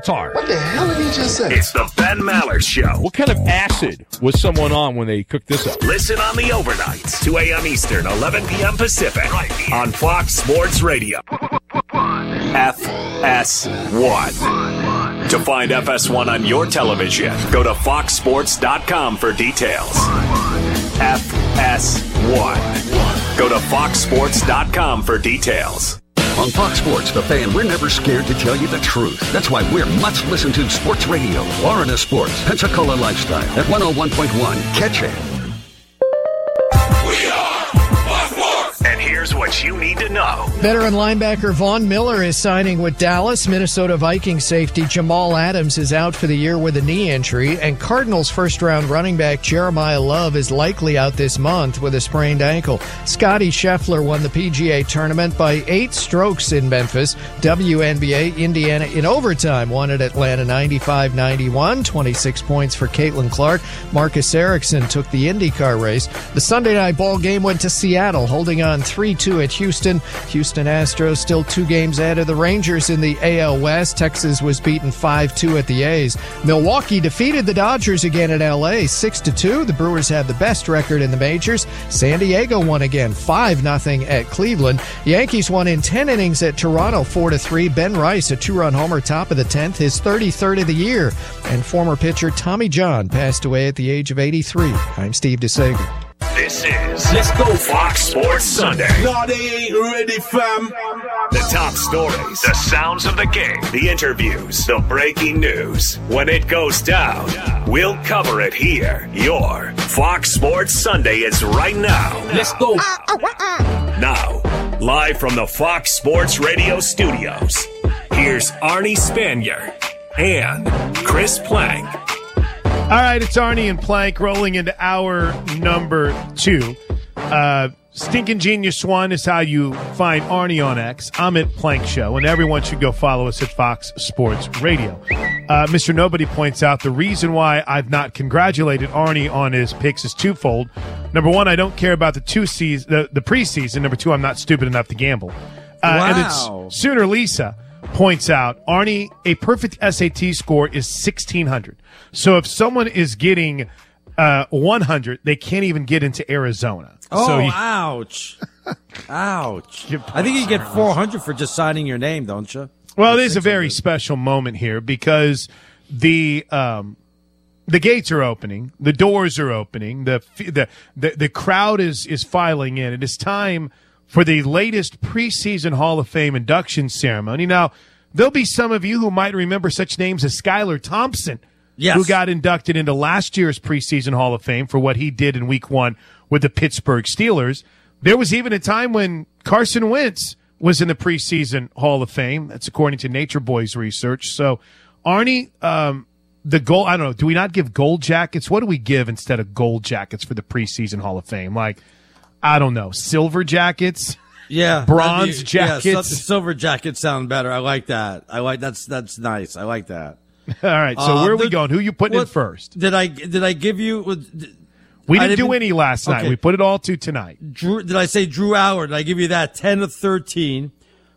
It's hard. What the hell did he just say? It's the Ben Maller Show. What kind of acid was someone on when they cooked this up? Listen on the overnights, 2 a.m. Eastern, 11 p.m. Pacific, on Fox Sports Radio. FS1. To find FS1 on your television, go to foxsports.com for details. FS1. Go to foxsports.com for details. On Fox Sports, The Fan, we're never scared to tell you the truth. That's why we're much listened to sports radio. Florida Sports, Pensacola Lifestyle at 101.1. Catch it. We are Fox Sports. And here's what you need to know. Veteran linebacker Von Miller is signing with Dallas. Minnesota Vikings safety Jamal Adams is out for the year with a knee injury. And Cardinals first-round running back Jeremiah Love is likely out this month with a sprained ankle. Scotty Scheffler won the PGA tournament by 8 strokes in Memphis. WNBA, Indiana in overtime won at Atlanta 95-91. 26 points for Caitlin Clark. Marcus Ericsson took the IndyCar race. The Sunday night ball game went to Seattle, holding on 3-2 at Houston. Houston Astros still 2 games ahead of the Rangers in the AL West. Texas was beaten 5-2 at the A's. Milwaukee defeated the Dodgers again at LA 6-2. The Brewers have the best record in the majors. San Diego won again 5-0 at Cleveland. Yankees won in 10 innings at Toronto 4-3. Ben Rice, a 2-run homer, top of the 10th, his 33rd of the year. And former pitcher Tommy John passed away at the age of 83. I'm Steve DeSager. This is Let's Go Fox Sports Sunday. No, they ain't ready, fam. The top stories, the sounds of the game, the interviews, the breaking news. When it goes down, we'll cover it here. Your Fox Sports Sunday is right now. Let's go. Now, live from the Fox Sports Radio studios, here's Arnie Spanier and Chris Plank. All right, it's Arnie and Plank rolling into hour number 2. Stinking Genius 1 is how you find Arnie on X. I'm at Plank Show, and everyone should go follow us at Fox Sports Radio. Mr. Nobody points out the reason why I've not congratulated Arnie on his picks is twofold. Number one, I don't care about the preseason. Number two, I'm not stupid enough to gamble. And it's Sooner Lisa points out, Arnie, a perfect SAT score is 1,600. So if someone is getting 100, they can't even get into Arizona. Oh, so ouch. Ouch. I think you get 400 for just signing your name, don't you? Well, it is a very special moment here because the gates are opening, the doors are opening, the crowd is filing in. It is time for the latest preseason Hall of Fame induction ceremony. Now, there'll be some of you who might remember such names as Skylar Thompson, who got inducted into last year's preseason Hall of Fame for what he did in Week 1 with the Pittsburgh Steelers. There was even a time when Carson Wentz was in the preseason Hall of Fame. That's according to Nature Boy's research. So, Arnie, the gold, I don't know, do we not give gold jackets? What do we give instead of gold jackets for the preseason Hall of Fame? Like, I don't know, silver jackets? Yeah. Bronze jackets? Yeah, silver jackets sound better. I like that. That's nice. I like that. All right, so where are we going? Who are you putting in first? Did I give you? We didn't do any last night. We put it all to tonight. Did I say Drew Howard? Did I give you that? 10 of 13,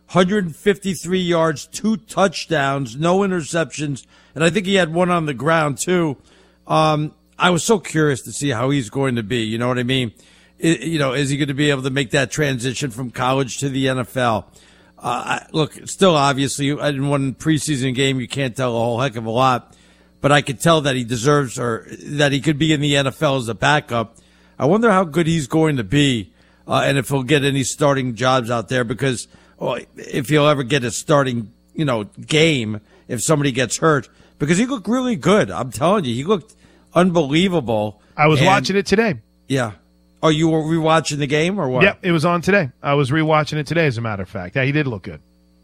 153 yards, 2 touchdowns, no interceptions, and I think he had one on the ground too. I was so curious to see how he's going to be. You know what I mean? Is he going to be able to make that transition from college to the NFL? Look, still obviously in one preseason game you can't tell a whole heck of a lot, but I could tell that he deserves or that he could be in the NFL as a backup. I wonder how good he's going to be, and if he'll get any starting jobs out there, because if he'll ever get a starting, game if somebody gets hurt, because he looked really good. I'm telling you, he looked unbelievable. I was watching it today. Yeah. Oh, you were rewatching the game or what? Yep, it was on today. I was rewatching it today, as a matter of fact. Yeah, he did look good.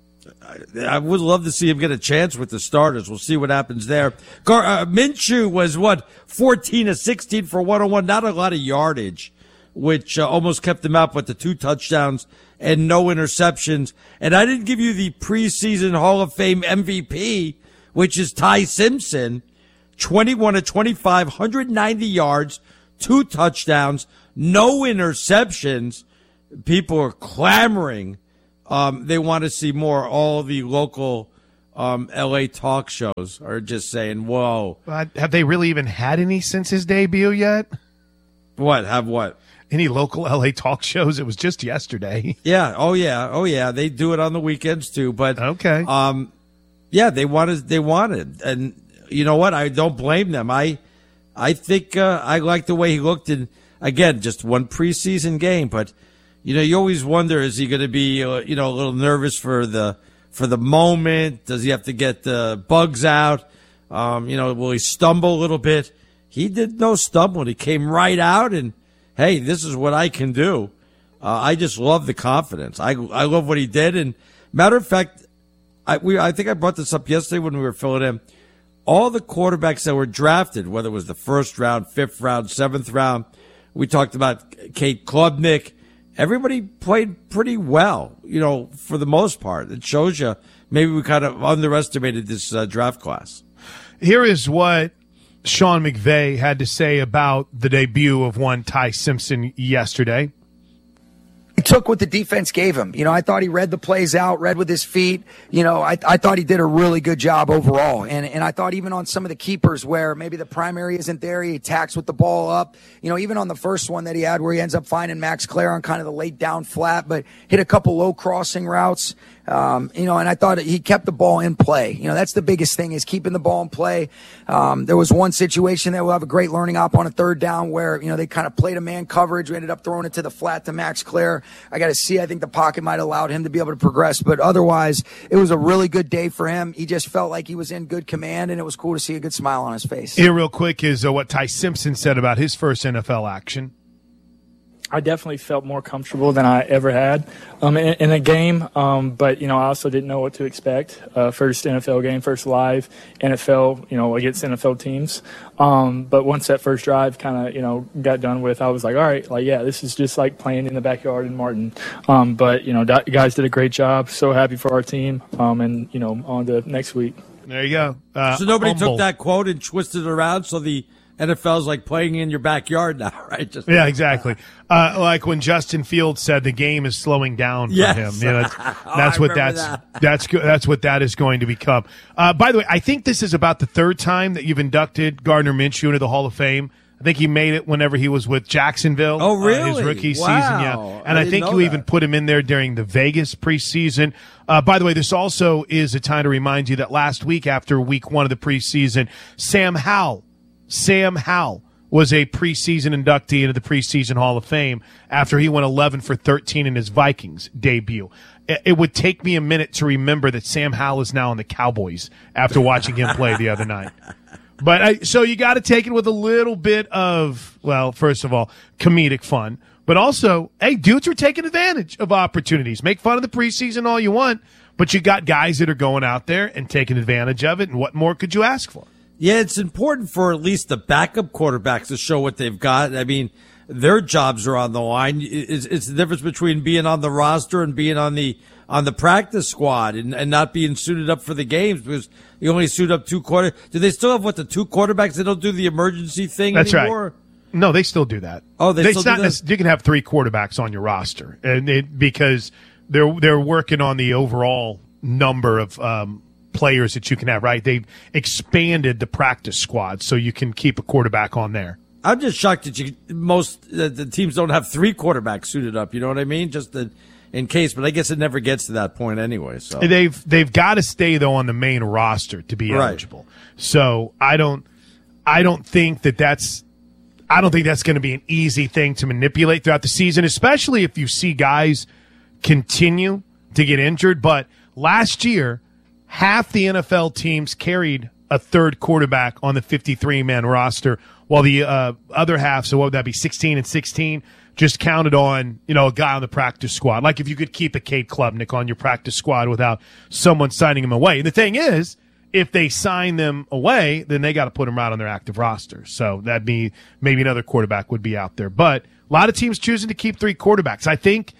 I would love to see him get a chance with the starters. We'll see what happens there. Minshew was, 14 of 16 for 101. Not a lot of yardage, which almost kept him out with the 2 touchdowns and no interceptions. And I didn't give you the preseason Hall of Fame MVP, which is Ty Simpson. 21 of 25, 190 yards, 2 touchdowns, no interceptions. People are clamoring. They want to see more. All the local L.A. talk shows are just saying, whoa. Have they really even had any since his debut yet? What? Have what? Any local L.A. talk shows? It was just yesterday. Yeah. Oh, yeah. They do it on the weekends, too. But okay. Yeah, they wanted. And you know what? I don't blame them. I think I like the way he looked. And, again, just one preseason game. But, you always wonder, is he going to be, a little nervous for the moment? Does he have to get the bugs out? Will he stumble a little bit? He did no stumbling. He came right out and, hey, this is what I can do. I just love the confidence. I love what he did. And matter of fact, I think I brought this up yesterday when we were filling in. All the quarterbacks that were drafted, whether it was the first round, fifth round, seventh round, we talked about Kate Klubnik. Everybody played pretty well, for the most part. It shows you maybe we kind of underestimated this draft class. Here is what Sean McVay had to say about the debut of one Ty Simpson yesterday. He took what the defense gave him. I thought he read the plays out, read with his feet. I thought he did a really good job overall. And I thought even on some of the keepers where maybe the primary isn't there, he attacks with the ball up. Even on the first one that he had where he ends up finding Max Clare on kind of the late down flat, but hit a couple low crossing routes. And I thought he kept the ball in play. That's the biggest thing is keeping the ball in play. There was one situation that we'll have a great learning op on a third down where, they kind of played a man coverage. We ended up throwing it to the flat to Max Clare. I think the pocket might have allowed him to be able to progress, but otherwise it was a really good day for him. He just felt like he was in good command and it was cool to see a good smile on his face. Here real quick is what Ty Simpson said about his first NFL action. I definitely felt more comfortable than I ever had in a game, but I also didn't know what to expect. First NFL game, first live NFL, against NFL teams. But once that first drive kind of, got done with, I was like, all right, this is just like playing in the backyard in Martin. But guys did a great job. So happy for our team, and on to next week. There you go. So nobody took that quote and twisted it around. So the NFL's like playing in your backyard now, right? Yeah, exactly. Like when Justin Fields said the game is slowing down for him. That's what that's what that is going to become. By the way, I think this is about the third time that you've inducted Gardner Minshew into the Hall of Fame. I think he made it whenever he was with Jacksonville. Oh, really? His rookie season, yeah. And I think you even put him in there during the Vegas preseason. By the way, this also is a time to remind you that last week after week one of the preseason, Sam Howell was a preseason inductee into the preseason Hall of Fame after he went 11 for 13 in his Vikings debut. It would take me a minute to remember that Sam Howell is now on the Cowboys after watching him play the other night. But so you got to take it with a little bit of, well, first of all, comedic fun, but also, hey, dudes are taking advantage of opportunities. Make fun of the preseason all you want, but you got guys that are going out there and taking advantage of it, and what more could you ask for? Yeah, it's important for at least the backup quarterbacks to show what they've got. I mean, their jobs are on the line. It's the difference between being on the roster and being on the practice squad and not being suited up for the games because you only suit up two quarterbacks. Do they still have the two quarterbacks? They don't do the emergency thing anymore? Right. No, they still do that. Oh, they still do that? You can have three quarterbacks on your roster, and because they're working on the overall number of players that you can have, right? They've expanded the practice squad so you can keep a quarterback on there. I'm just shocked that the teams don't have three quarterbacks suited up. You know what I mean? Just in case, but I guess it never gets to that point anyway. So they've got to stay though on the main roster to be eligible. So I don't think that's going to be an easy thing to manipulate throughout the season, especially if you see guys continue to get injured. But last year, half the NFL teams carried a third quarterback on the 53-man roster, while the other half, so what would that be, 16 and 16, just counted on, a guy on the practice squad. Like if you could keep a Kate Klubnik on your practice squad without someone signing him away. And the thing is, if they sign them away, then they got to put them right on their active roster. So that'd be maybe another quarterback would be out there. But a lot of teams choosing to keep three quarterbacks. I think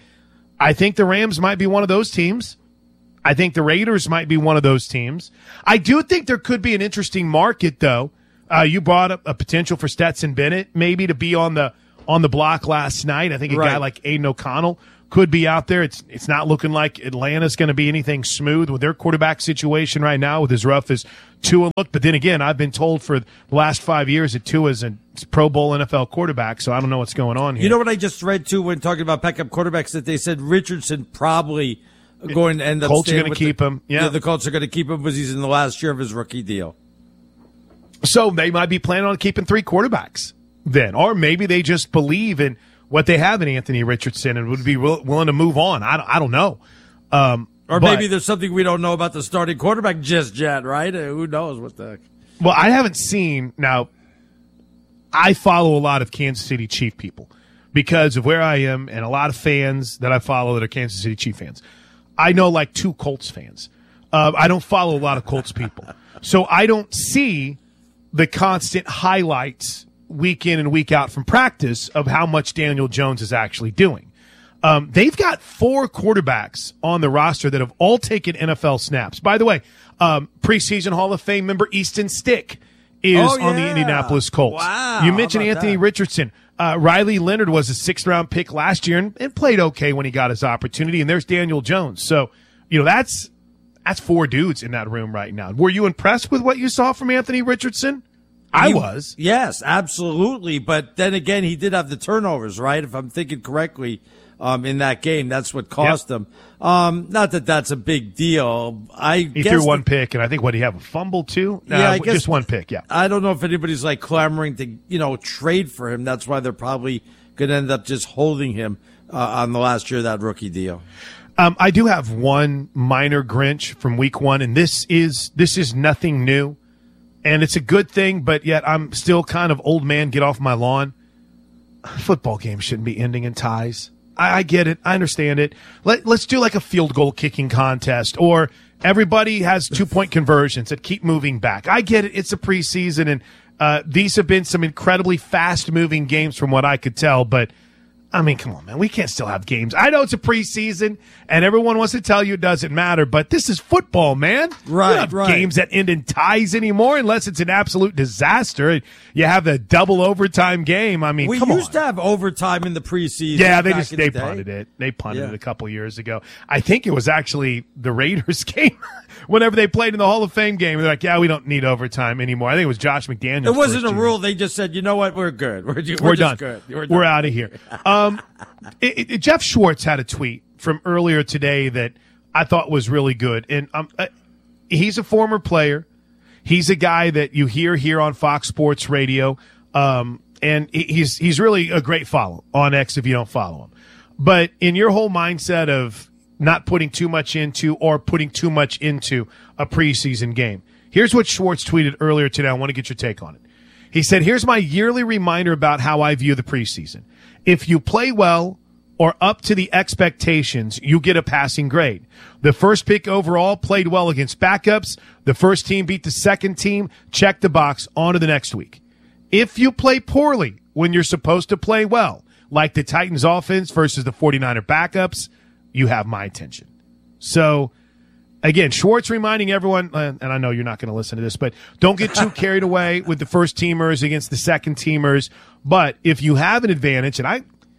the Rams might be one of those teams. I think the Raiders might be one of those teams. I do think there could be an interesting market, though. You brought up a potential for Stetson Bennett maybe to be on the block last night. I think a guy like Aiden O'Connell could be out there. It's not looking like Atlanta's going to be anything smooth with their quarterback situation right now, with as rough as Tua looked. But then again, I've been told for the last 5 years that Tua's a Pro Bowl NFL quarterback, so I don't know what's going on here. You know what I just read, too, when talking about backup quarterbacks, that they said Richardson probably going to end up Colts are going to keep him. Yeah, the Colts are going to keep him because he's in the last year of his rookie deal. So they might be planning on keeping 3 quarterbacks then. Or maybe they just believe in what they have in Anthony Richardson and would be willing to move on. I don't know. Or maybe there's something we don't know about the starting quarterback just yet, right? Who knows what the heck? Well, I haven't seen. Now, I follow a lot of Kansas City Chief people because of where I am and a lot of fans that I follow that are Kansas City Chief fans. I know like 2 Colts fans. I don't follow a lot of Colts people. So I don't see the constant highlights week in and week out from practice of how much Daniel Jones is actually doing. They've got 4 quarterbacks on the roster that have all taken NFL snaps. By the way, preseason Hall of Fame member Easton Stick is on the Indianapolis Colts. Wow, you mentioned Anthony Richardson. Riley Leonard was a 6th-round pick last year and played okay when he got his opportunity. And there's Daniel Jones. So, that's 4 dudes in that room right now. Were you impressed with what you saw from Anthony Richardson? I was. Yes, absolutely. But then again, he did have the turnovers, right? If I'm thinking correctly, in that game, that's what cost him. Not that that's a big deal. He threw 1 pick, and I think he have a fumble too? I guess just 1 pick. Yeah. I don't know if anybody's like clamoring to trade for him. That's why they're probably going to end up just holding him on the last year of that rookie deal. I do have one minor Grinch from week 1, and this is nothing new. And it's a good thing, but yet I'm still kind of old man, get off my lawn. Football games shouldn't be ending in ties. I get it. I understand it. Let's do like a field goal kicking contest, or everybody has 2-point conversions that keep moving back. I get it. It's a preseason, and these have been some incredibly fast-moving games from what I could tell, but I mean, come on, man. We can't still have games. I know it's a preseason, and everyone wants to tell you it doesn't matter, but this is football, man. Right, you don't have games that end in ties anymore unless it's an absolute disaster. You have the double overtime game. I mean, come on. We used to have overtime in the preseason. Yeah, they punted it. They punted it a couple years ago. I think it was actually the Raiders game. Whenever they played in the Hall of Fame game, they're like, yeah, we don't need overtime anymore. I think it was Josh McDaniels. It wasn't a rule. They just said, you know what, we're good. We're done. Good. We're out of here. Jeff Schwartz had a tweet from earlier today that I thought was really good. And he's a former player. He's a guy that you hear here on Fox Sports Radio. And he's really a great follow on X if you don't follow him. But in your whole mindset of not putting too much into or putting too much into a preseason game, here's what Schwartz tweeted earlier today. I want to get your take on it. He said, here's my yearly reminder about how I view the preseason. If you play well or up to the expectations, you get a passing grade. The first pick overall played well against backups. The first team beat the second team. Check the box. On to the next week. If you play poorly when you're supposed to play well, like the Titans offense versus the 49er backups, you have my attention. So, again, Schwartz reminding everyone, and I know you're not going to listen to this, but don't get too carried away with the first teamers against the second teamers. But if you have an advantage, and I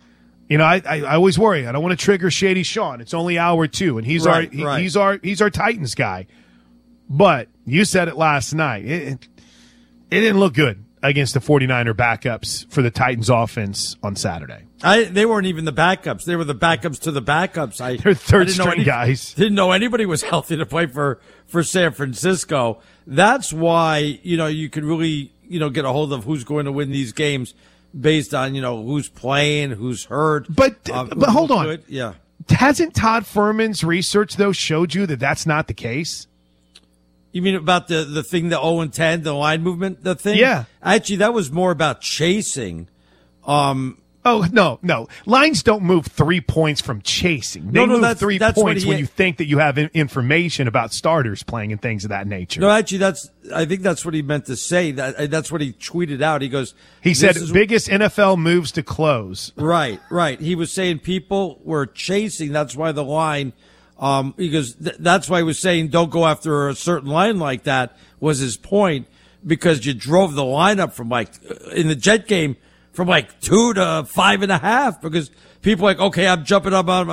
always worry, I don't want to trigger Shady Sean. It's only hour 2, and he's our Titans guy. But you said it last night. It didn't look good against the 49er backups for the Titans offense on Saturday. They weren't even the backups. They were the backups to the backups. They're third-string guys. Didn't know anybody was healthy to play for San Francisco. That's why, you can really, get a hold of who's going to win these games based on, who's playing, who's hurt. But hold on. Good. Yeah. Hasn't Todd Furman's research, though, showed you that that's not the case? You mean about the thing, the 0-10, the line movement, the thing? Yeah. Actually, that was more about chasing. Oh, no. Lines don't move 3 points from chasing. They move 3 points when you think that you have information about starters playing and things of that nature. No, actually, I think that's what he meant to say. That's what he tweeted out. He said, biggest NFL moves to close. Right. He was saying people were chasing. That's why the line, that's why he was saying don't go after a certain line like that, was his point, because you drove the line up from in the Jet game, from like 2 to 5.5 because people are like, okay, I'm jumping on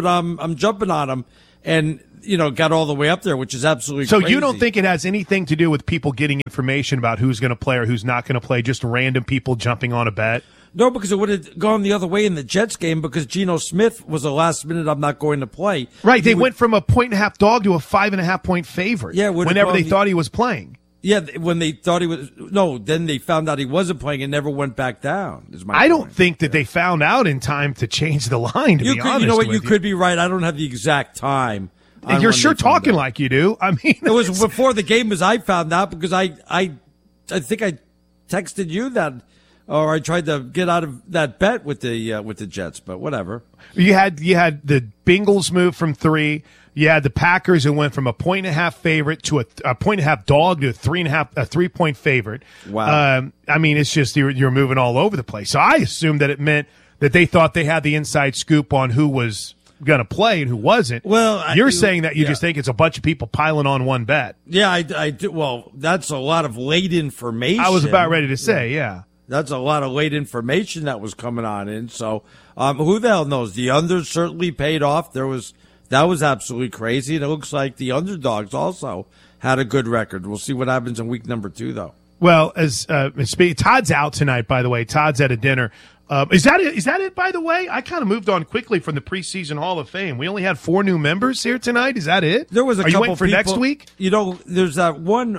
him, and got all the way up there, which is absolutely so crazy. You don't think it has anything to do with people getting information about who's going to play or who's not going to play, just random people jumping on a bet? No, because it would have gone the other way in the Jets game because Geno Smith was a last minute, I'm not going to play. Right, they went from a 1.5 dog to a 5.5 point favorite. Yeah, whenever they thought he was playing. Yeah, when they thought he was then they found out he wasn't playing and never went back down. I don't think that they found out in time to change the line. To be honest, you know what? You could be right. I don't have the exact time. You're sure talking like you do. I mean, it was before the game as I found out because I think I texted you that, or I tried to get out of that bet with the Jets, but whatever. You had the Bengals move from 3. You had the Packers who went from a 1.5 favorite to a 1.5 dog to a 3-point favorite. Wow. I mean, it's just you're moving all over the place. So I assumed that it meant that they thought they had the inside scoop on who was going to play and who wasn't. Well, you're saying that you just think it's a bunch of people piling on one bet. Yeah, I do. Well, that's a lot of late information. I was about ready to say, yeah. That's a lot of late information that was coming on in. So, who the hell knows? The unders certainly paid off. That was absolutely crazy. And it looks like the underdogs also had a good record. We'll see what happens in week number 2, though. Well, Todd's out tonight, by the way. Todd's at a dinner. Is that it, by the way? I kind of moved on quickly from the preseason Hall of Fame. We only had 4 new members here tonight. Is that it? There was a Are couple you waiting for people, next week? There's that one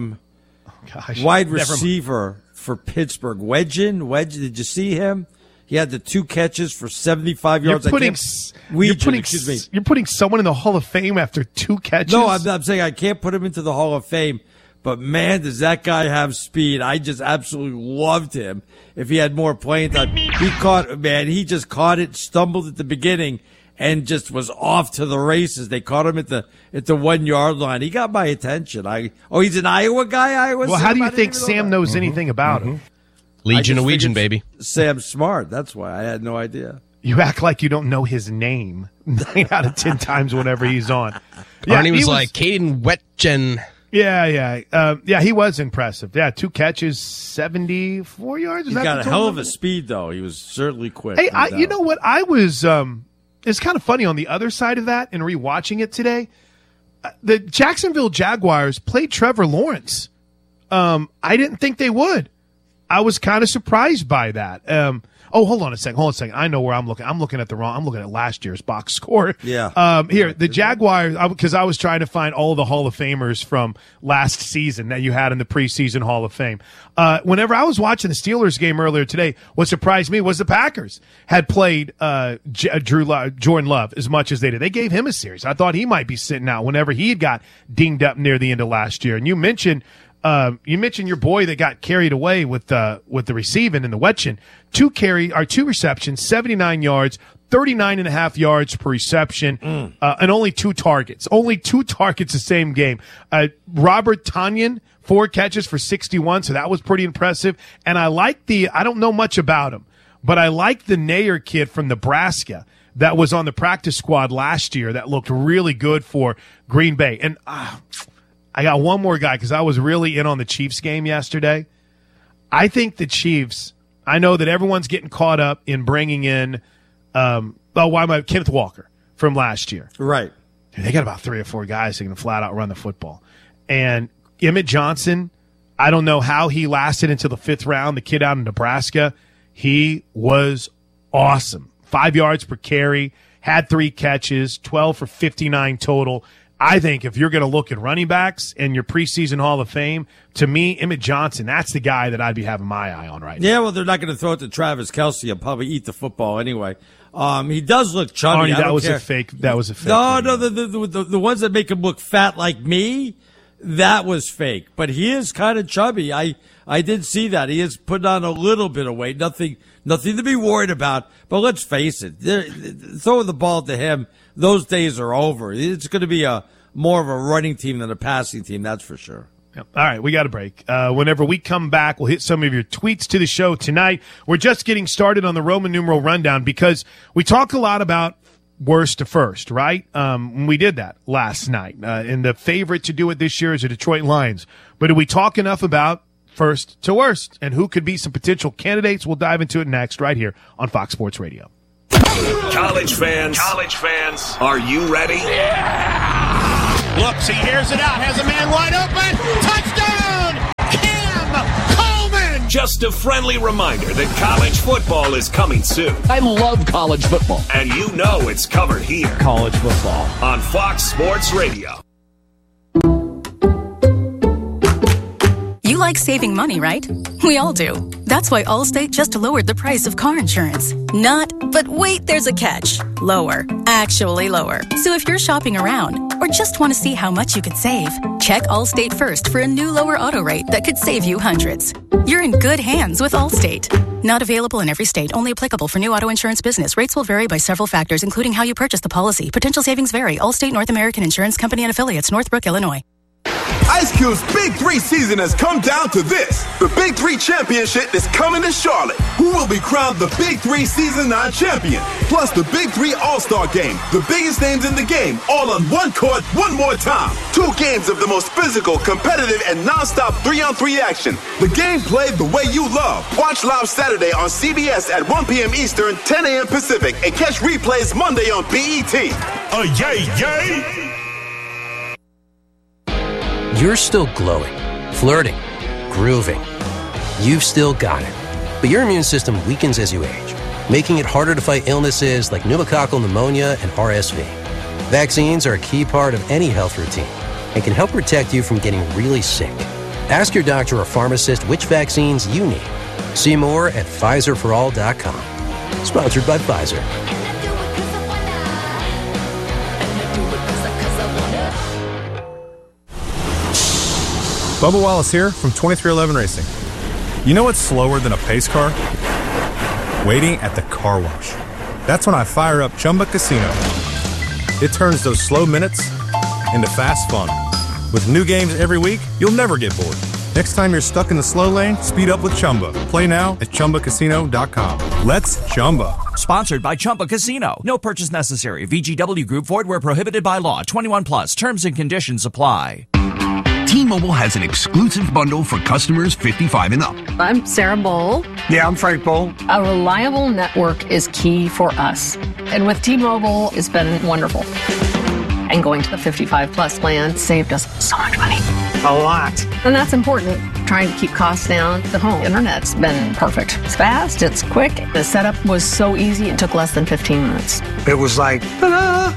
wide receiver for Pittsburgh. Wedge, did you see him? He had the 2 catches for 75 yards. You're putting someone in the Hall of Fame after 2 catches? No, I'm saying I can't put him into the Hall of Fame. But, man, does that guy have speed. I just absolutely loved him. If he had more playing time. He just caught it, stumbled at the beginning, and just was off to the races. They caught him at the 1-yard line. He got my attention. He's an Iowa guy? Well, how do you think Sam knows anything about him? Legion of Legion, baby. Sam's smart. That's why. I had no idea. You act like you don't know his name 9 out of 10 times whenever he's on. Yeah, Arnie was like, Caden Wetjen. Yeah, he was impressive. Yeah, 2 catches, 74 yards. He's got a hell of a speed, though. He was certainly quick. Hey, you know what? I was it's kind of funny on the other side of that and rewatching it today. The Jacksonville Jaguars played Trevor Lawrence. I didn't think they would. I was kind of surprised by that. Hold on a second. I know where I'm looking. I'm looking at last year's box score. Yeah. Here, the Jaguars, because I was trying to find all the Hall of Famers from last season that you had in the preseason Hall of Fame. Whenever I was watching the Steelers game earlier today, what surprised me was the Packers had played Jordan Love as much as they did. They gave him a series. I thought he might be sitting out whenever he had got dinged up near the end of last year. And you mentioned your boy that got carried away with the receiving in the Wetchen. 2 receptions, 79 yards, 39.5 yards per reception, and only 2 targets. Only 2 targets the same game. Robert Tonyan, 4 catches for 61, so that was pretty impressive. And I don't know much about him, but I like the Nair kid from Nebraska that was on the practice squad last year that looked really good for Green Bay. And I got one more guy because I was really in on the Chiefs game yesterday. I think the Chiefs, I know that everyone's getting caught up in bringing in Kenneth Walker from last year. Right. They got about 3 or 4 guys that can flat out run the football. And Emmett Johnson, I don't know how he lasted until the 5th round, the kid out in Nebraska. He was awesome. 5 yards per carry, had 3 catches, 12 for 59 total. I think if you're going to look at running backs and your preseason Hall of Fame, to me, Emmett Johnson, that's the guy that I'd be having my eye on right now. Yeah, well, they're not going to throw it to Travis Kelce. He'll probably eat the football anyway. He does look chubby. Arnie, that was a fake. No, the ones that make him look fat like me, that was fake. But he is kind of chubby. I did see that. He is putting on a little bit of weight. Nothing to be worried about. But let's face it, throwing the ball to him, those days are over. It's going to be more of a running team than a passing team, that's for sure. Yep. All right, we got a break. Whenever we come back, we'll hit some of your tweets to the show tonight. We're just getting started on the Roman numeral rundown because we talk a lot about worst to first, right? We did that last night. And the favorite to do it this year is the Detroit Lions. But do we talk enough about first to worst. And who could be some potential candidates? We'll dive into it next right here on Fox Sports Radio. College fans, are you ready? Yeah! Looks, he hears it out, has a man wide open. Touchdown! Cam Coleman! Just a friendly reminder that college football is coming soon. I love college football. And you know it's covered here. College football. On Fox Sports Radio. You like saving money, right? We all do. That's why Allstate just lowered the price of car insurance. But wait, there's a catch. Lower. Actually lower. So if you're shopping around or just want to see how much you could save, check Allstate first for a new lower auto rate that could save you hundreds. You're in good hands with Allstate. Not available in every state. Only applicable for new auto insurance business. Rates will vary by several factors, including how you purchase the policy. Potential savings vary. Allstate North American Insurance Company and Affiliates, Northbrook, Illinois. Ice Cube's Big 3 season has come down to this. The Big 3 Championship is coming to Charlotte. Who will be crowned the Big 3 Season 9 champion? Plus the Big 3 All-Star Game. The biggest names in the game, all on one court, one more time. 2 games of the most physical, competitive, and non-stop 3-on-3 action. The game played the way you love. Watch live Saturday on CBS at 1 p.m. Eastern, 10 a.m. Pacific, and catch replays Monday on BET. Yay! You're still glowing, flirting, grooving. You've still got it. But your immune system weakens as you age, making it harder to fight illnesses like pneumococcal pneumonia and RSV. Vaccines are a key part of any health routine and can help protect you from getting really sick. Ask your doctor or pharmacist which vaccines you need. See more at PfizerForAll.com. Sponsored by Pfizer. Bubba Wallace here from 2311 Racing. You know what's slower than a pace car? Waiting at the car wash. That's when I fire up Chumba Casino. It turns those slow minutes into fast fun. With new games every week, you'll never get bored. Next time you're stuck in the slow lane, speed up with Chumba. Play now at ChumbaCasino.com. Let's Chumba. Sponsored by Chumba Casino. No purchase necessary. VGW Group. Void where prohibited by law. 21 plus. Terms and conditions apply. T-Mobile has an exclusive bundle for customers 55 and up. I'm Sarah Bowl. Yeah, I'm Frank Bowl. A reliable network is key for us. And with T-Mobile, it's been wonderful. And going to the 55 plus plan saved us so much money. A lot. And that's important. Trying to keep costs down. The home internet's been perfect. It's fast, it's quick. The setup was so easy, it took less than 15 minutes. It was like, ta-da!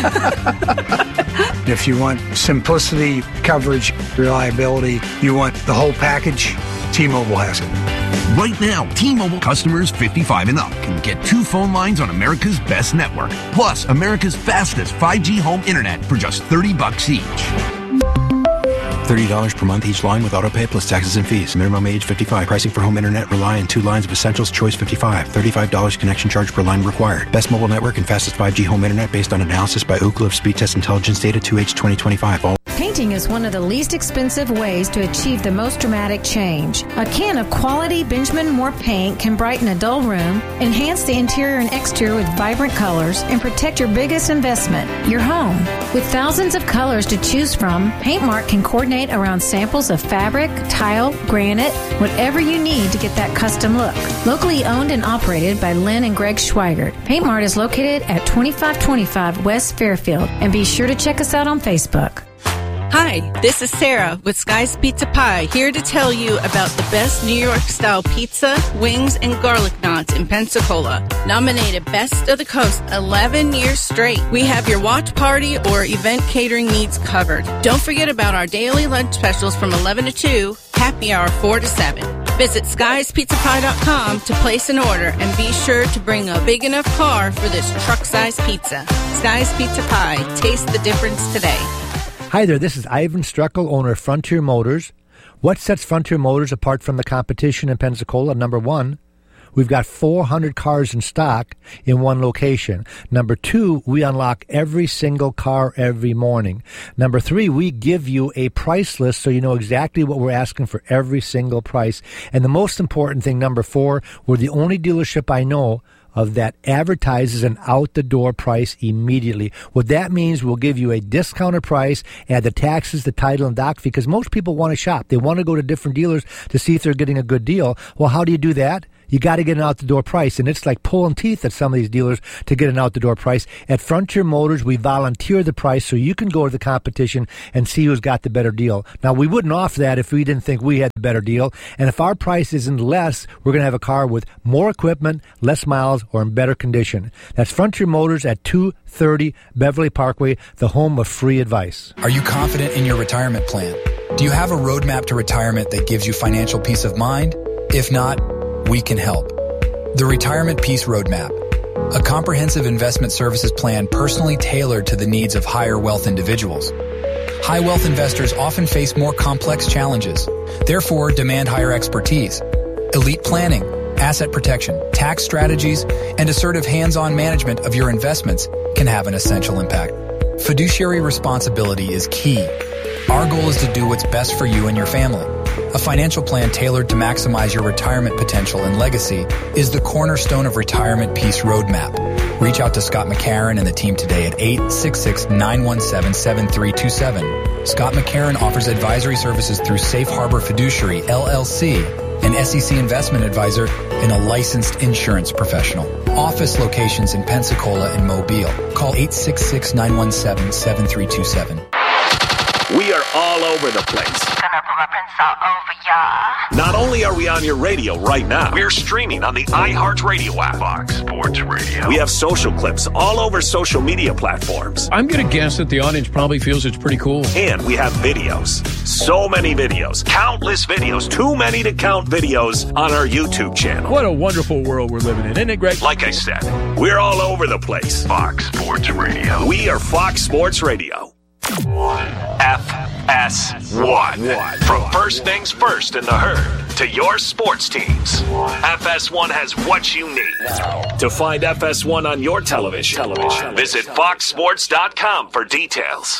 If you want simplicity, coverage, reliability, you want the whole package, T-Mobile has it. Right now, T-Mobile customers 55 and up can get 2 phone lines on America's best network, plus America's fastest 5G home internet for just $30 each. $30 per month each line with autopay plus taxes and fees. Minimum age 55. Pricing for home internet rely on 2 lines of Essentials Choice 55. $35 connection charge per line required. Best mobile network and fastest 5G home internet based on analysis by Ookla of Speed Test Intelligence data 2H 2025. Painting is one of the least expensive ways to achieve the most dramatic change. A can of quality Benjamin Moore paint can brighten a dull room, enhance the interior and exterior with vibrant colors, and protect your biggest investment, your home. With thousands of colors to choose from, Paint Mart can coordinate around samples of fabric, tile, granite, whatever you need to get that custom look. Locally owned and operated by Lynn and Greg Schweigert, Paint Mart is located at 2525 West Fairfield, and be sure to check us out on Facebook. Hi, this is Sarah with Sky's Pizza Pie, here to tell you about the best New York-style pizza, wings, and garlic knots in Pensacola. Nominated Best of the Coast 11 years straight. We have your watch party or event catering needs covered. Don't forget about our daily lunch specials from 11 to 2, happy hour 4 to 7. Visit skyespizzapie.com to place an order and be sure to bring a big enough car for this truck-sized pizza. Sky's Pizza Pie. Taste the difference today. Hi there, this is Ivan Streckel, owner of Frontier Motors. What sets Frontier Motors apart from the competition in Pensacola? Number 1, we've got 400 cars in stock in one location. Number 2, we unlock every single car every morning. Number 3, we give you a price list so you know exactly what we're asking for every single price. And the most important thing, number 4, we're the only dealership I know of that advertises an out-the-door price immediately. What that means, we'll give you a discounted price, add the taxes, the title, and doc fee, because most people want to shop. They want to go to different dealers to see if they're getting a good deal. Well, how do you do that? You got to get an out-the-door price, and it's like pulling teeth at some of these dealers to get an out-the-door price. At Frontier Motors, we volunteer the price so you can go to the competition and see who's got the better deal. Now, we wouldn't offer that if we didn't think we had the better deal, and if our price isn't less, we're going to have a car with more equipment, less miles, or in better condition. That's Frontier Motors at 230 Beverly Parkway, the home of free advice. Are you confident in your retirement plan? Do you have a roadmap to retirement that gives you financial peace of mind? If not, we can help. The Retirement Peace Roadmap, a comprehensive investment services plan personally tailored to the needs of higher wealth individuals. High wealth investors often face more complex challenges, therefore demand higher expertise. Elite planning, asset protection, tax strategies, and assertive hands-on management of your investments can have an essential impact. Fiduciary responsibility is key. Our goal is to do what's best for you and your family. A financial plan tailored to maximize your retirement potential and legacy is the cornerstone of Retirement Peace Roadmap. Reach out to Scott McCarron and the team today at 866-917-7327. Scott McCarron offers advisory services through Safe Harbor Fiduciary, LLC, an SEC investment advisor and a licensed insurance professional. Office locations in Pensacola and Mobile. Call 866-917-7327. We are all over the place. Not only are we on your radio right now, we're streaming on the iHeartRadio app. Fox Sports Radio. We have social clips all over social media platforms. I'm going to guess that the audience probably feels it's pretty cool. And we have videos. So many videos. Countless videos. Too many to count videos on our YouTube channel. What a wonderful world we're living in, isn't it, Greg? Like I said, we're all over the place. Fox Sports Radio. We are Fox Sports Radio. FS1. From first things first in the herd to your sports teams, FS1 has what you need. To find FS1 on your television, visit foxsports.com for details.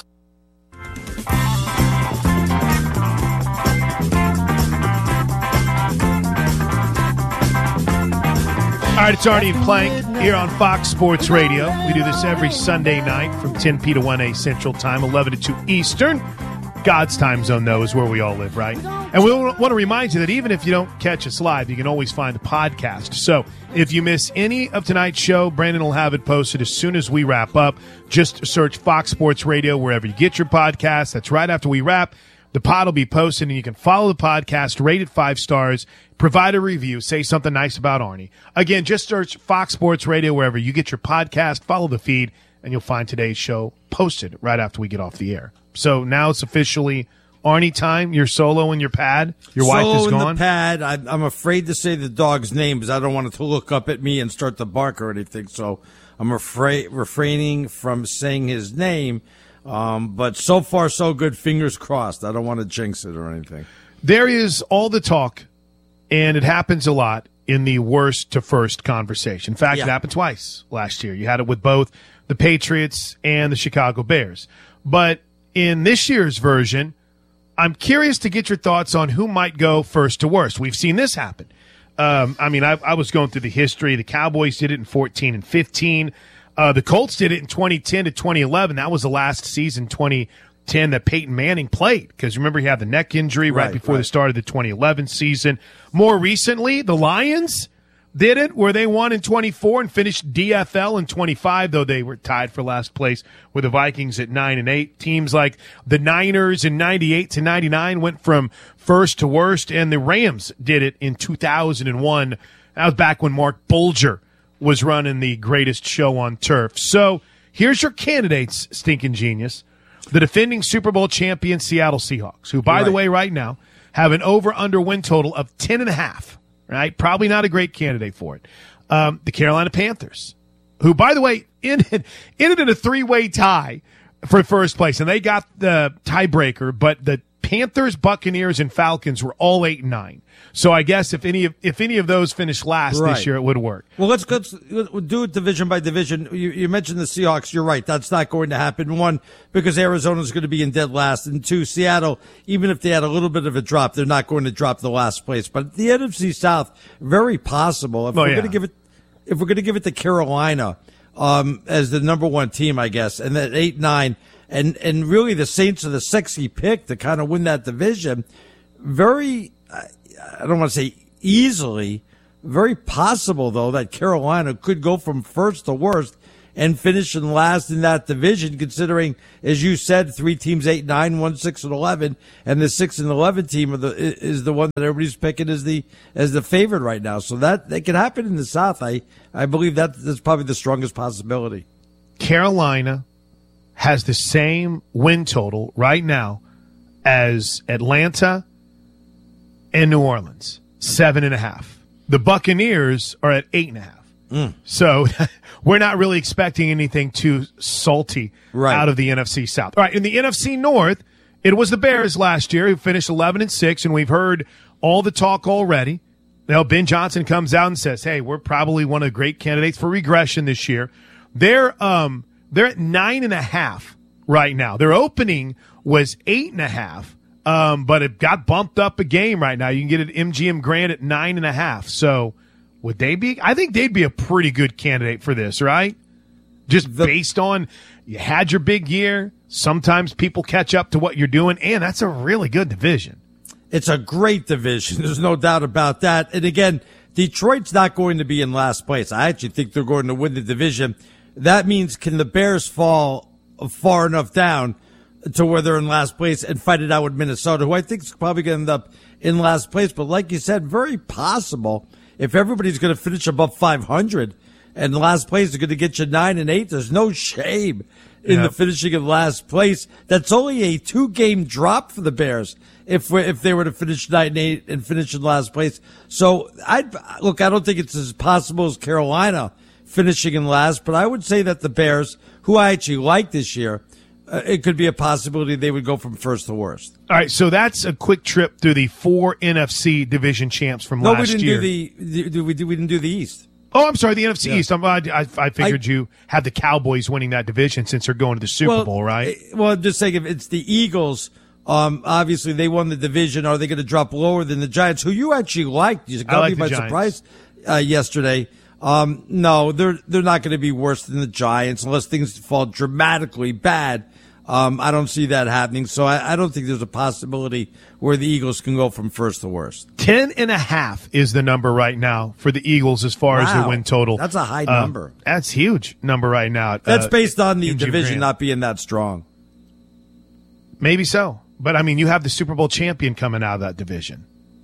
All right, it's Arnie and Plank here on Fox Sports Radio. We do this every Sunday night from 10 p to 1 a Central Time, 11 to 2 Eastern. God's time zone, though, is where we all live, right? And we want to remind you that even if you don't catch us live, you can always find the podcast. So if you miss any of tonight's show, Brandon will have it posted as soon as we wrap up. Just search Fox Sports Radio wherever you get your podcast. That's right after we wrap. The pod will be posted, and you can follow the podcast, rate it 5 stars, provide a review, say something nice about Arnie. Again, just search Fox Sports Radio wherever you get your podcast, follow the feed, and you'll find today's show posted right after we get off the air. So now it's officially Arnie time. You're solo in your pad. Your wife is gone. Solo in the pad. I'm afraid to say the dog's name because I don't want it to look up at me and start to bark or anything. So I'm refraining from saying his name. But so far, so good. Fingers crossed. I don't want to jinx it or anything. There is all the talk, and it happens a lot in the worst to first conversation. In fact, It happened twice last year. You had it with both the Patriots and the Chicago Bears. But in this year's version, I'm curious to get your thoughts on who might go first to worst. We've seen this happen. I was going through the history. The Cowboys did it in 14 and 15. The Colts did it in 2010 to 2011. That was the last season, 2010, that Peyton Manning played. Because remember, he had the neck injury right before the start of the 2011 season. More recently, the Lions did it, where they won in 24 and finished DFL in 25, though they were tied for last place with the Vikings at 9 and 8. Teams like the Niners in 98 to 99 went from first to worst, and the Rams did it in 2001. That was back when Mark Bulger was running the greatest show on turf. So here's your candidates, Stinking Genius. The defending Super Bowl champion Seattle Seahawks, who, by the way, right now have an over-under win total of 10.5. Right? Probably not a great candidate for it. The Carolina Panthers, who, by the way, ended in a 3-way tie for first place, and they got the tiebreaker, but the Panthers, Buccaneers, and Falcons were all 8 and 9. So I guess if any of those finished last this year, it would work. Well, let's do it division by division. You mentioned the Seahawks. You're right. That's not going to happen. 1, because Arizona's going to be in dead last. And 2, Seattle, even if they had a little bit of a drop, they're not going to drop the last place. But the NFC South, very possible. If we're going to give it, if we're going to give it to Carolina as the number one team, I guess, and then 8-9, and really the Saints are the sexy pick to kind of win that division. Very, I don't want to say easily, very possible though that Carolina could go from first to worst and finish in last in that division, considering, as you said, 3 teams 8-9, 1 6-11, and the 6-11 team is the one that everybody's picking as the favorite right now. So that can happen in the South. I believe that's probably the strongest possibility. Carolina has the same win total right now as Atlanta and New Orleans, 7.5. The Buccaneers are at 8.5. So we're not really expecting anything too salty out of the NFC South. All right, in the NFC North, it was the Bears last year who finished 11-6, and we've heard all the talk already. Now, Ben Johnson comes out and says, hey, we're probably one of the great candidates for regression this year. They're at 9.5 right now. Their opening was 8.5, but it got bumped up a game right now. You can get it at MGM Grand at 9.5. So would they be? I think they'd be a pretty good candidate for this, right? Just based on you had your big year. Sometimes people catch up to what you're doing, and that's a really good division. It's a great division. There's no doubt about that. And again, Detroit's not going to be in last place. I actually think they're going to win the division. That means, can the Bears fall far enough down to where they're in last place and fight it out with Minnesota, who I think is probably going to end up in last place. But like you said, very possible. If everybody's going to finish above 500 and last place is going to get you 9-8, there's no shame in the finishing of last place. That's only a 2-game drop for the Bears if they were to finish 9-8 and finish in last place. So I don't think it's as possible as Carolina finishing in last, but I would say that the Bears, who I actually like this year, it could be a possibility they would go from first to worst. All right, so that's a quick trip through the 4 NFC division champs from last year. We didn't do the East. Oh, I'm sorry, the NFC East. I figured you had the Cowboys winning that division since they're going to the Super Bowl, right? Well, I'm just saying, if it's the Eagles, obviously they won the division. Are they going to drop lower than the Giants, who you actually liked? You got me by surprise yesterday. No, they're not going to be worse than the Giants unless things fall dramatically bad. I don't see that happening, so I don't think there's a possibility where the Eagles can go from first to worst. 10.5 is the number right now for the Eagles as far as the win total. That's a high number. That's huge number right now. That's based on the division not being that strong. Maybe so, but I mean, you have the Super Bowl champion coming out of that division,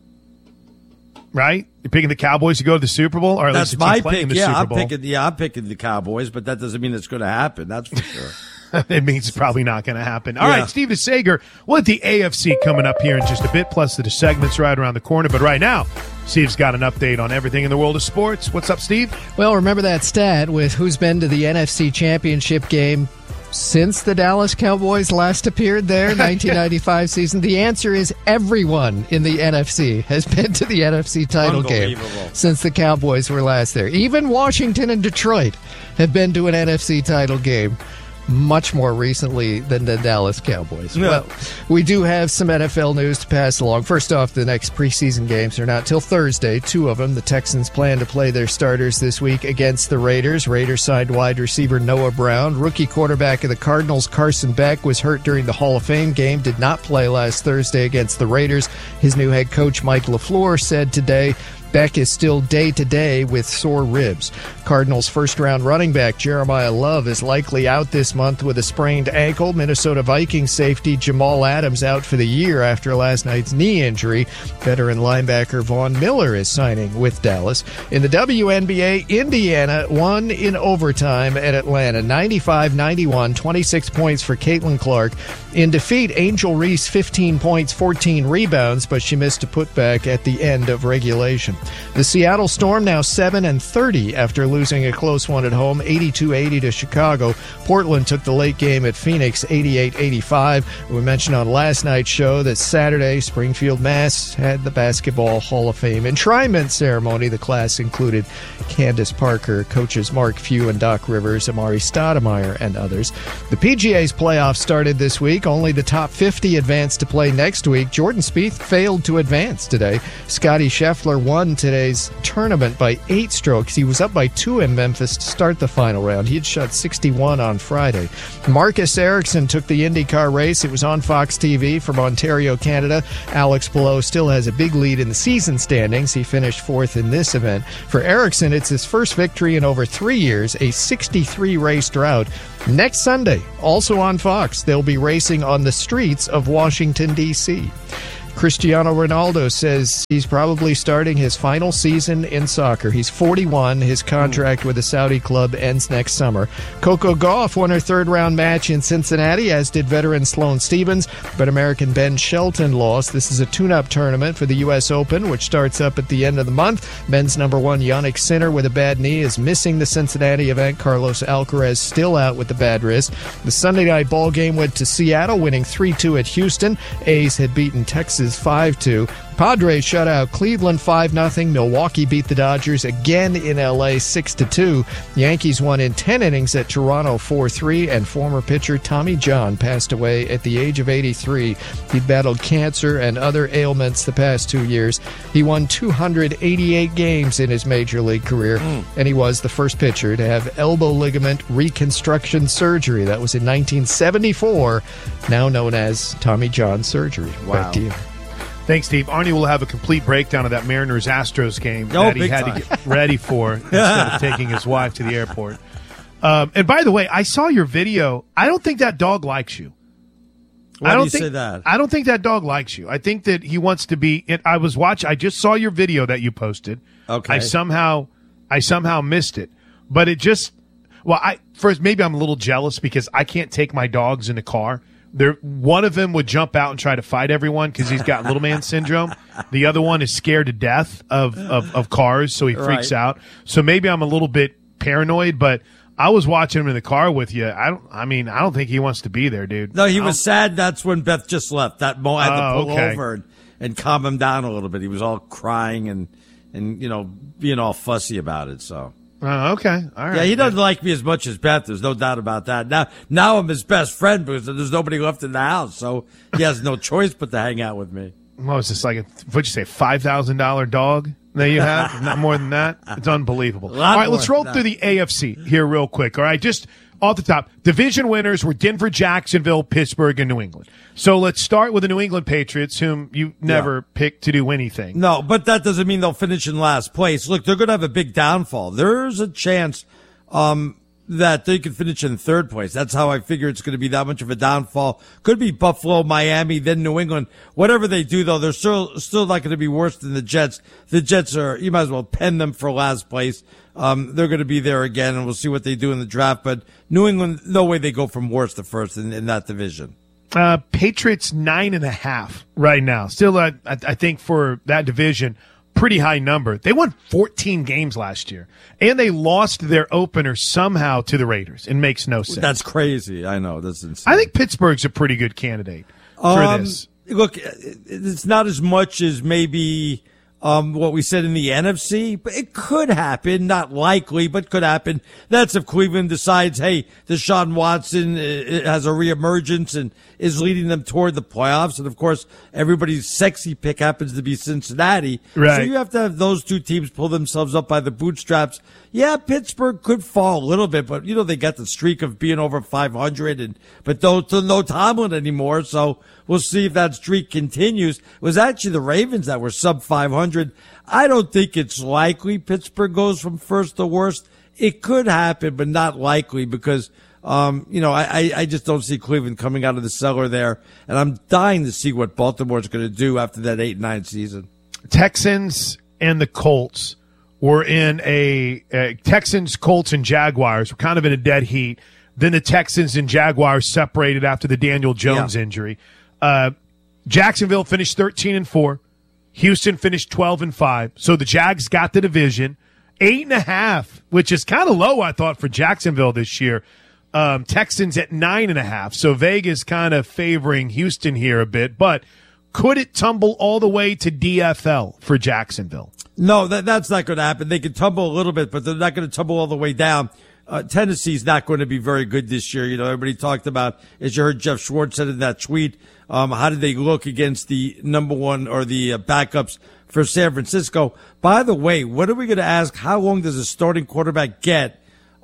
right? You're picking the Cowboys to go to the Super Bowl, or at that's least my pick. I'm picking the Cowboys, but that doesn't mean it's going to happen. That's for sure. It means it's probably not going to happen. All right, Steve DeSager, we'll have the AFC coming up here in just a bit, plus the segments right around the corner. But right now, Steve's got an update on everything in the world of sports. What's up, Steve? Well, remember that stat with who's been to the NFC Championship game since the Dallas Cowboys last appeared there, 1995 season? The answer is everyone in the NFC has been to the NFC title game since the Cowboys were last there. Even Washington and Detroit have been to an NFC title game much more recently than the Dallas Cowboys. Yeah. Well, we do have some NFL news to pass along. First off, the next preseason games are not till Thursday, 2 of them. The Texans plan to play their starters this week against the Raiders. Raiders signed wide receiver Noah Brown. Rookie quarterback of the Cardinals, Carson Beck, was hurt during the Hall of Fame game, did not play last Thursday against the Raiders. His new head coach, Mike LaFleur, said today Beck is still day-to-day with sore ribs. Cardinals' first-round running back Jeremiah Love is likely out this month with a sprained ankle. Minnesota Vikings safety Jamal Adams out for the year after last night's knee injury. Veteran linebacker Von Miller is signing with Dallas. In the WNBA, Indiana won in overtime at Atlanta, 95-91, 26 points for Caitlin Clark. In defeat, Angel Reese, 15 points, 14 rebounds, but she missed a putback at the end of regulation. The Seattle Storm now 7-30 after losing a close one at home, 82-80 to Chicago. Portland took the late game at Phoenix, 88-85. We mentioned on last night's show that Saturday, Springfield, Mass. had the Basketball Hall of Fame enshrinement ceremony. The class included Candace Parker, coaches Mark Few and Doc Rivers, Amari Stoudemire, and others. The PGA's playoffs started this week. Only the top 50 advanced to play next week. Jordan Spieth failed to advance today. Scottie Scheffler won won today's tournament by 8 strokes. He was up by 2 in Memphis to start the final round. He had shot 61 on Friday. Marcus Ericsson took the IndyCar race. It was on Fox TV from Ontario, Canada. Alex Palou still has a big lead in the season standings. He finished 4th in this event. For Ericsson, it's his first victory in over 3 years, a 63-race drought. Next Sunday, also on Fox, they'll be racing on the streets of Washington, D.C. Cristiano Ronaldo says he's probably starting his final season in soccer. He's 41. His contract with the Saudi club ends next summer. Coco Gauff won her third-round match in Cincinnati, as did veteran Sloane Stephens, but American Ben Shelton lost. This is a tune-up tournament for the U.S. Open, which starts up at the end of the month. Men's number 1, Jannik Sinner, with a bad knee, is missing the Cincinnati event. Carlos Alcaraz still out with the bad wrist. The Sunday night ball game went to Seattle, winning 3-2 at Houston. A's had beaten Texas 5-2. Padres shut out Cleveland 5-0. Milwaukee beat the Dodgers again in L.A. 6-2. Yankees won in 10 innings at Toronto 4-3, and former pitcher Tommy John passed away at the age of 83. He battled cancer and other ailments the past 2 years. He won 288 games in his major league career, and he was the first pitcher to have elbow ligament reconstruction surgery. That was in 1974, now known as Tommy John surgery. Wow. Back to you. Thanks, Steve. Arnie will have a complete breakdown of that Mariners-Astros game that he had to get ready for instead of taking his wife to the airport. And by the way, I saw your video. I don't think that dog likes you. Why do you say that? I don't think that dog likes you. I think that he wants to be. I just saw your video that you posted. Okay. I somehow missed it, but it just. Well, first maybe I'm a little jealous because I can't take my dogs in the car. One of them would jump out and try to fight everyone because he's got little man syndrome. The other one is scared to death of cars, so he freaks out. So maybe I'm a little bit paranoid, but I was watching him in the car with you. I don't think he wants to be there, dude. No, he was sad. That's when Beth just left. That Mo had to pull over and calm him down a little bit. He was all crying and being all fussy about it. So. Okay. All right. Yeah, he doesn't like me as much as Beth. There's no doubt about that. Now I'm his best friend because there's nobody left in the house, so he has no choice but to hang out with me. Well, it's just like what'd you say, $5,000 dog that you have? Not more than that. It's unbelievable. All right, let's roll through the AFC here real quick. All right, just off the top, division winners were Denver, Jacksonville, Pittsburgh, and New England. So let's start with the New England Patriots, whom you never picked to do anything. No, but that doesn't mean they'll finish in last place. Look, they're going to have a big downfall. There's a chance that they could finish in third place. That's how I figure it's going to be that much of a downfall. Could be Buffalo, Miami, then New England. Whatever they do, though, they're still not going to be worse than the Jets. The Jets you might as well pen them for last place. They're going to be there again, and we'll see what they do in the draft. But New England, no way they go from worst to first in that division. Patriots 9.5 right now. Still, I think for that division, pretty high number. They won 14 games last year, and they lost their opener somehow to the Raiders. It makes no sense. That's crazy. I know. That's insane. I think Pittsburgh's a pretty good candidate for this. Look, it's not as much as maybe what we said in the NFC, but it could happen. Not likely, but could happen. That's if Cleveland decides, hey, Deshaun Watson has a reemergence and is leading them toward the playoffs. And, of course, everybody's sexy pick happens to be Cincinnati. Right. So you have to have those two teams pull themselves up by the bootstraps. Yeah, Pittsburgh could fall a little bit, but, they got the streak of being over 500, but no Tomlin anymore. So we'll see if that streak continues. It was actually the Ravens that were sub 500. I don't think it's likely Pittsburgh goes from first to worst. It could happen, but not likely because, I just don't see Cleveland coming out of the cellar there. And I'm dying to see what Baltimore's going to do after that 8-9 season. Texans and the Colts were in Texans, Colts, and Jaguars were kind of in a dead heat. Then the Texans and Jaguars separated after the Daniel Jones injury. Jacksonville finished 13-4. Houston finished 12-5. So the Jags got the division. 8.5, which is kind of low, I thought, for Jacksonville this year. Texans at 9.5. So Vegas kind of favoring Houston here a bit. But could it tumble all the way to DFL for Jacksonville? No, that's not going to happen. They can tumble a little bit, but they're not going to tumble all the way down. Tennessee's not going to be very good this year. Everybody talked about, as you heard Jeff Schwartz said in that tweet, How did they look against the number one or the backups for San Francisco? By the way, what are we going to ask? How long does a starting quarterback get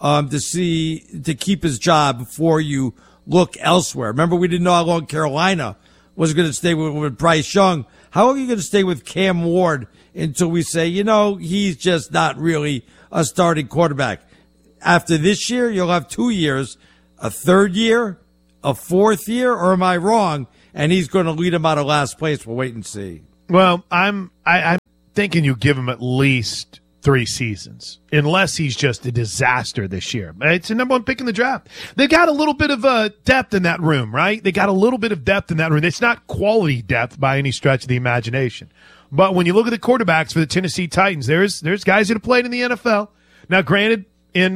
to keep his job before you look elsewhere? Remember, we didn't know how long Carolina was going to stay with Bryce Young. How long are you going to stay with Cam Ward until we say, he's just not really a starting quarterback? After this year, you'll have 2 years, a third year, a fourth year, or am I wrong? And he's going to lead him out of last place. We'll wait and see. Well, I'm thinking you give him at least 3 seasons, unless he's just a disaster this year. It's the number 1 pick in the draft. They've got a little bit of depth in that room, right? They got a little bit of depth in that room. It's not quality depth by any stretch of the imagination. But when you look at the quarterbacks for the Tennessee Titans, there's guys that have played in the NFL. Now, granted, in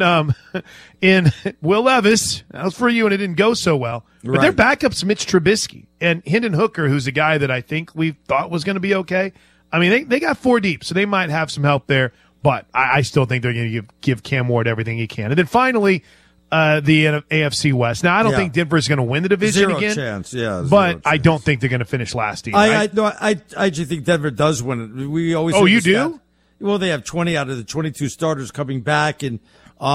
Will Levis, that was for you, and it didn't go so well. But their backup's Mitch Trubisky and Hendon Hooker, who's a guy that I think we thought was going to be okay. I mean, they got 4 deep, so they might have some help there. But I still think they're going to give Cam Ward everything he can. And then finally, the AFC West. Now, I don't think Denver's going to win the division again. Zero chance. But I don't think they're going to finish last either. I actually think Denver does win it. We always. Oh, you do? Well, they have 20 out of the 22 starters coming back, and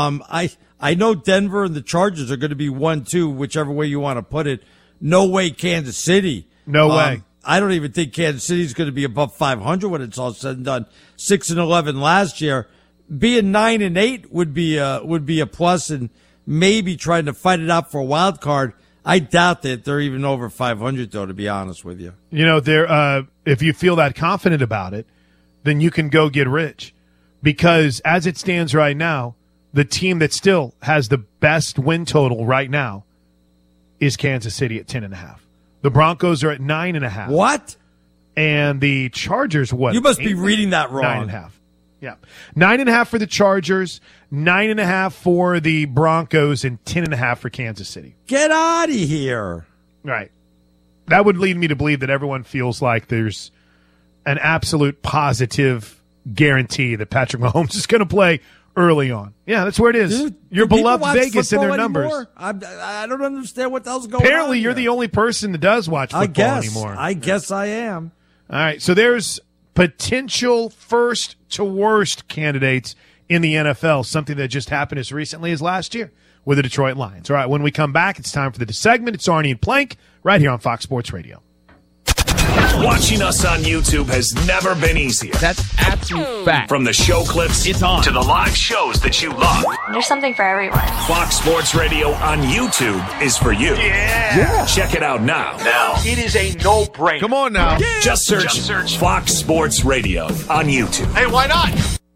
I know Denver and the Chargers are going to be 1-2, whichever way you want to put it. No way, Kansas City. No way. I don't even think Kansas City is going to be above 500 when it's all said and done. 6-11 last year. Being 9-8 would be a plus, and maybe trying to fight it out for a wild card. I doubt that they're even over 500, though, to be honest with you. If you feel that confident about it, then you can go get rich. Because as it stands right now, the team that still has the best win total right now is Kansas City at 10.5. The Broncos are at 9.5. What? And the Chargers, what? You must be reading that wrong. 9.5. Yeah. 9.5 for the Chargers, 9.5 for the Broncos, and 10.5 for Kansas City. Get out of here. Right. That would lead me to believe that everyone feels like there's an absolute positive guarantee that Patrick Mahomes is going to play early on. Yeah, that's where it is. Dude, your beloved Vegas and their numbers. I don't understand what the hell's going on. Apparently, you're the only person that does watch football anymore. I guess I am. All right, so there's potential first to worst candidates in the NFL, something that just happened as recently as last year with the Detroit Lions. All right, when we come back, it's time for the segment. It's Arnie and Plank right here on Fox Sports Radio. Watching us on YouTube has never been easier. That's absolute fact. From the show clips to the live shows that you love. There's something for everyone. Fox Sports Radio on YouTube is for you. Yeah. Check it out now. It is a no-brainer. Come on now. Yeah. Just search Fox Sports Radio on YouTube. Hey, why not?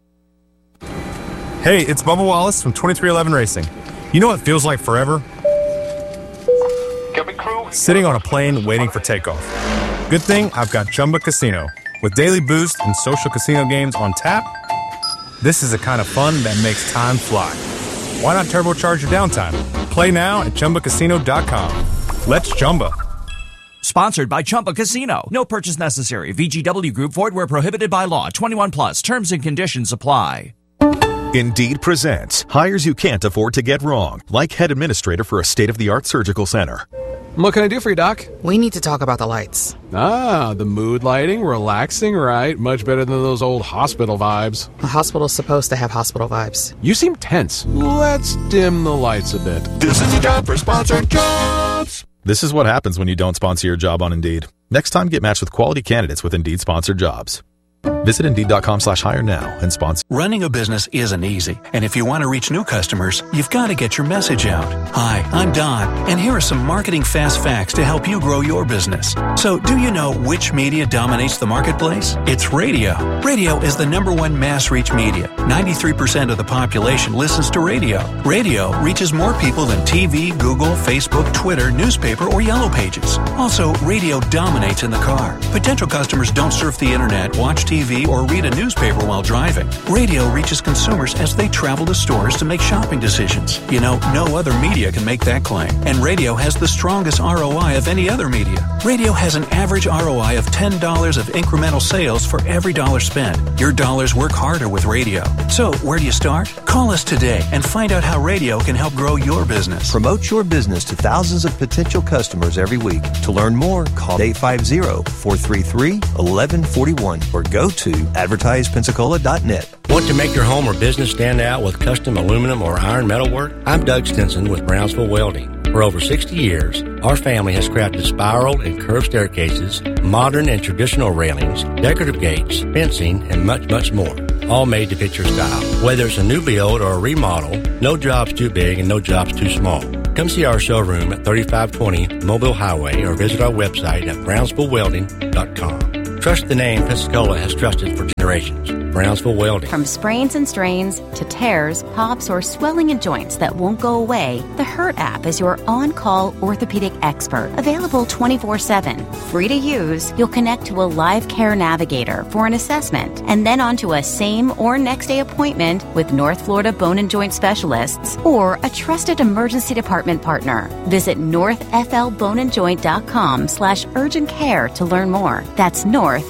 Hey, it's Bubba Wallace from 2311 Racing. You know what feels like forever? Cabin crew. Sitting on a plane waiting for takeoff. Good thing I've got Chumba Casino. With daily boost and social casino games on tap, this is the kind of fun that makes time fly. Why not turbocharge your downtime? Play now at ChumbaCasino.com. Let's Chumba. Sponsored by Chumba Casino. No purchase necessary. VGW Group. Void where prohibited by law. 21 plus. Terms and conditions apply. Indeed presents hires you can't afford to get wrong, like head administrator for a state-of-the-art surgical center. What can I do for you, Doc? We need to talk about the lights. Ah, the mood lighting, relaxing, right? Much better than those old hospital vibes. A hospital's supposed to have hospital vibes. You seem tense. Let's dim the lights a bit. This is your job for sponsored jobs. This is what happens when you don't sponsor your job on Indeed. Next time, get matched with quality candidates with Indeed sponsored jobs. Visit Indeed.com/hire now and sponsor. Running a business isn't easy, and if you want to reach new customers, you've got to get your message out. Hi, I'm Don, and here are some marketing fast facts to help you grow your business. So, do you know which media dominates the marketplace? It's radio. Radio is the #1 mass reach media. 93% of the population listens to radio. Radio reaches more people than TV, Google, Facebook, Twitter, newspaper, or Yellow Pages. Also, radio dominates in the car. Potential customers don't surf the internet, watch TV, TV or read a newspaper while driving. Radio reaches consumers as they travel to stores to make shopping decisions. You know, no other media can make that claim. And radio has the strongest ROI of any other media. Radio has an average ROI of $10 of incremental sales for every dollar spent. Your dollars work harder with radio. So, where do you start? Call us today and find out how radio can help grow your business. Promote your business to thousands of potential customers every week. To learn more, call 850-433-1141 or go to advertisepensacola.net. Want to make your home or business stand out with custom aluminum or iron metalwork? I'm Doug Stinson with Brownsville Welding. For over 60 years, our family has crafted spiral and curved staircases, modern and traditional railings, decorative gates, fencing, and much, much more. All made to fit your style. Whether it's a new build or a remodel, no job's too big and no job's too small. Come see our showroom at 3520 Mobile Highway or visit our website at brownsvillewelding.com. Trust the name Pensacola has trusted for generations. Brownsville Welding. From sprains and strains to tears, pops, or swelling in joints that won't go away, the Hurt app is your on-call orthopedic expert. Available 24/7. Free to use, you'll connect to a live care navigator for an assessment and then onto a same or next day appointment with North Florida Bone and Joint Specialists or a trusted emergency department partner. Visit northflboneandjoint.com/urgent care to learn more. That's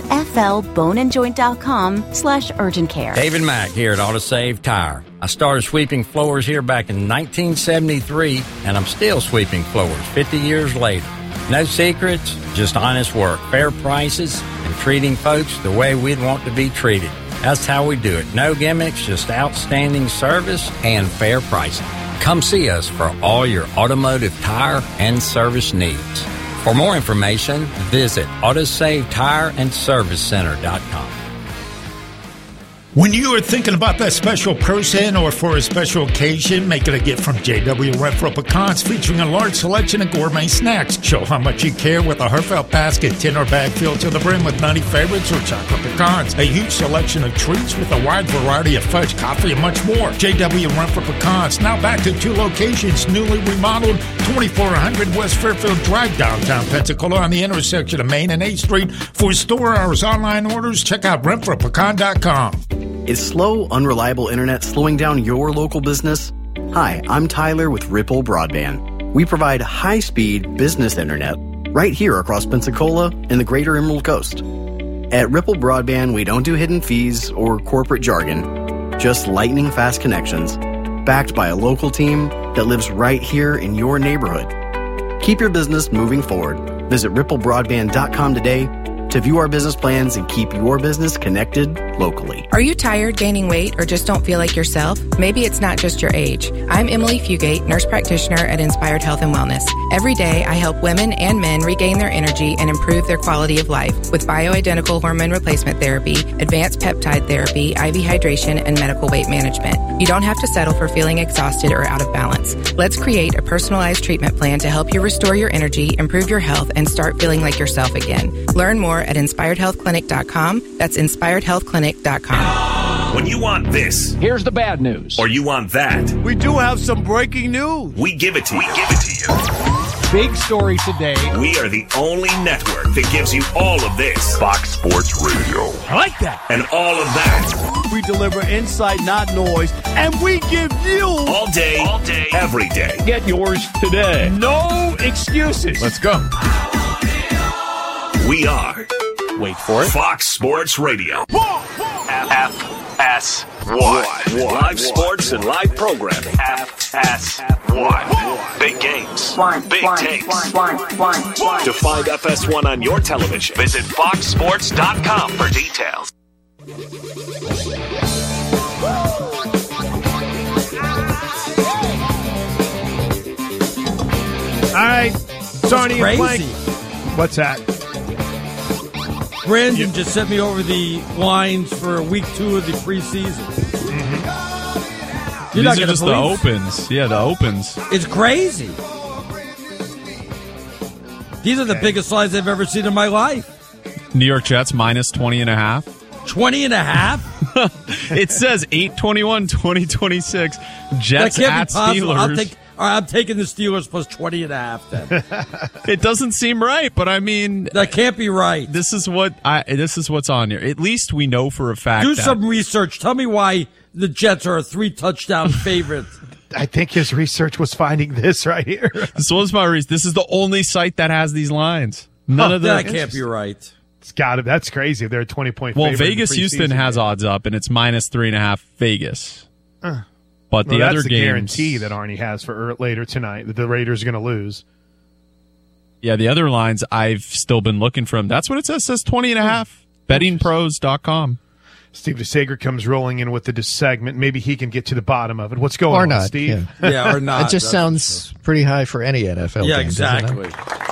northflboneandjoint.com/urgent care. David Mack here at AutoSave Tire. I started sweeping floors here back in 1973, and I'm still sweeping floors 50 years later. No secrets, just honest work, fair prices, and treating folks the way we'd want to be treated. That's how we do it. No gimmicks, just outstanding service and fair pricing. Come see us for all your automotive tire and service needs. For more information, visit AutoSaveTireAndServiceCenter.com. When you are thinking about that special person or for a special occasion, make it a gift from J.W. Renfro Pecans, featuring a large selection of gourmet snacks. Show how much you care with a heartfelt basket, tin or bag filled to the brim with nutty favorites or chocolate pecans. A huge selection of treats with a wide variety of fudge, coffee, and much more. J.W. Renfro Pecans, now back to 2 locations, newly remodeled, 2400 West Fairfield Drive, downtown Pensacola, on the intersection of Main and 8th Street. For store hours, online orders, check out RenfroPecan.com. Is slow, unreliable internet slowing down your local business? Hi, I'm Tyler with Ripple Broadband. We provide high-speed business internet right here across Pensacola and the greater Emerald Coast. At Ripple Broadband, we don't do hidden fees or corporate jargon, just lightning-fast connections, backed by a local team that lives right here in your neighborhood. Keep your business moving forward. Visit ripplebroadband.com today to view our business plans and keep your business connected locally. Are you tired, gaining weight, or just don't feel like yourself? Maybe it's not just your age. I'm Emily Fugate, nurse practitioner at Inspired Health and Wellness. Every day, I help women and men regain their energy and improve their quality of life with bioidentical hormone replacement therapy, advanced peptide therapy, IV hydration, and medical weight management. You don't have to settle for feeling exhausted or out of balance. Let's create a personalized treatment plan to help you restore your energy, improve your health, and start feeling like yourself again. Learn more at InspiredHealthClinic.com. That's InspiredHealthClinic.com. When you want this, here's the bad news. Or you want that, We do have some breaking news. we give it to you. Big story today. We are the only network that gives you all of this. Fox Sports Radio. I like that. And all of that. We deliver insight, not noise, and we give you all day, every day. Get yours today. No excuses. Let's go. We are. Wait for it. Fox Sports Radio. FS1. Live sports and live programming. FS1. Big games. Big takes. To find FS1 on your television, visit foxsports.com for details. All right, Sarnia Crazy. Plank. What's that? Brandon just sent me over the lines for week 2 of the preseason. You're not These are gonna just the believe- opens. Yeah, the opens. It's crazy. These are the biggest lines I've ever seen in my life. New York Jets minus 20.5. 20.5? It says 8/21, 2026. That Jets can't at be possible. Steelers. All right, I'm taking the Steelers plus 20.5 then. It doesn't seem right, but I mean, that can't be right. This is what's on here. At least we know for a fact. Do some research. Tell me why the Jets are a 3-touchdown favorite. I think his research was finding this right here. This was my research. This is the only site that has these lines. None of that can't be right. It's got to. That's crazy. They're a 20-point. Well, Vegas Houston has odds up, and it's minus 3.5 Vegas. But the other that's the games, guarantee that Arnie has for later tonight that the Raiders are going to lose. Yeah, the other lines I've still been looking for them. That's what it says. It says 20.5. Bettingpros.com. Steve DeSager comes rolling in with the segment. Maybe he can get to the bottom of it. What's going on, not, Steve? Yeah, or not. It just sounds pretty high for any NFL Yeah, game, exactly.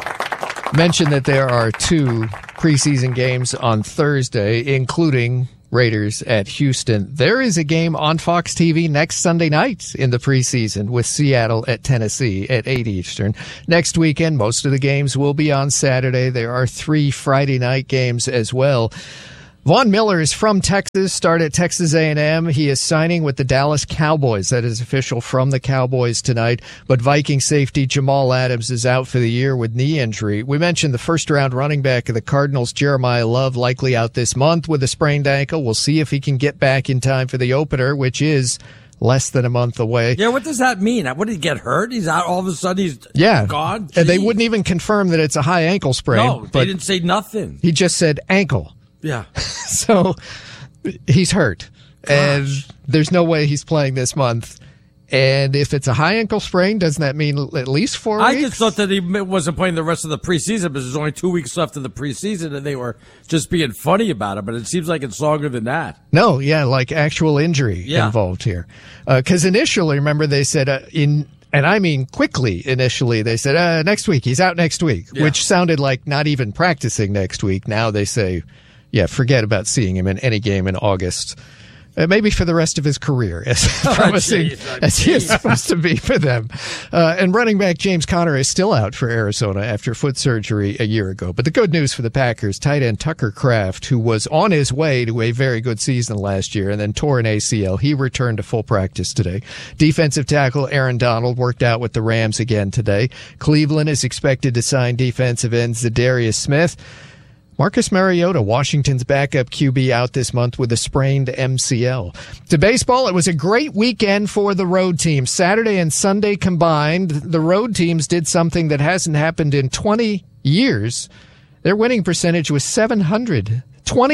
Mention that there are 2 preseason games on Thursday, including Raiders at Houston. There is a game on Fox TV next Sunday night in the preseason with Seattle at Tennessee at 8 Eastern. Next weekend, most of the games will be on Saturday. There are 3 Friday night games as well. Von Miller is from Texas, started at Texas A&M. He is signing with the Dallas Cowboys. That is official from the Cowboys tonight. But Viking safety Jamal Adams is out for the year with knee injury. We mentioned the first-round running back of the Cardinals, Jeremiah Love, likely out this month with a sprained ankle. We'll see if he can get back in time for the opener, which is less than a month away. Yeah, what does that mean? What, did he get hurt? He's out all of a sudden? He's gone? And they wouldn't even confirm that it's a high ankle sprain. No, they didn't say nothing. He just said ankle. Yeah. So he's hurt. Gosh. And there's no way he's playing this month. And if it's a high ankle sprain, doesn't that mean at least 4 weeks? I just thought that he wasn't playing the rest of the preseason because there's only 2 weeks left of the preseason and they were just being funny about it. But it seems like it's longer than that. No, yeah, like actual injury involved here. Because initially, remember, they said and I mean quickly initially, they said, next week, he's out next week, which sounded like not even practicing next week. Now they say, forget about seeing him in any game in August. Maybe for the rest of his career, as promising as he is supposed to be for them. And running back James Conner is still out for Arizona after foot surgery a year ago. But the good news for the Packers, tight end Tucker Kraft, who was on his way to a very good season last year and then tore an ACL, he returned to full practice today. Defensive tackle Aaron Donald worked out with the Rams again today. Cleveland is expected to sign defensive end Zadarius Smith. Marcus Mariota, Washington's backup QB, out this month with a sprained MCL. To baseball, it was a great weekend for the road teams. Saturday and Sunday combined, the road teams did something that hasn't happened in 20 years. Their winning percentage was .700.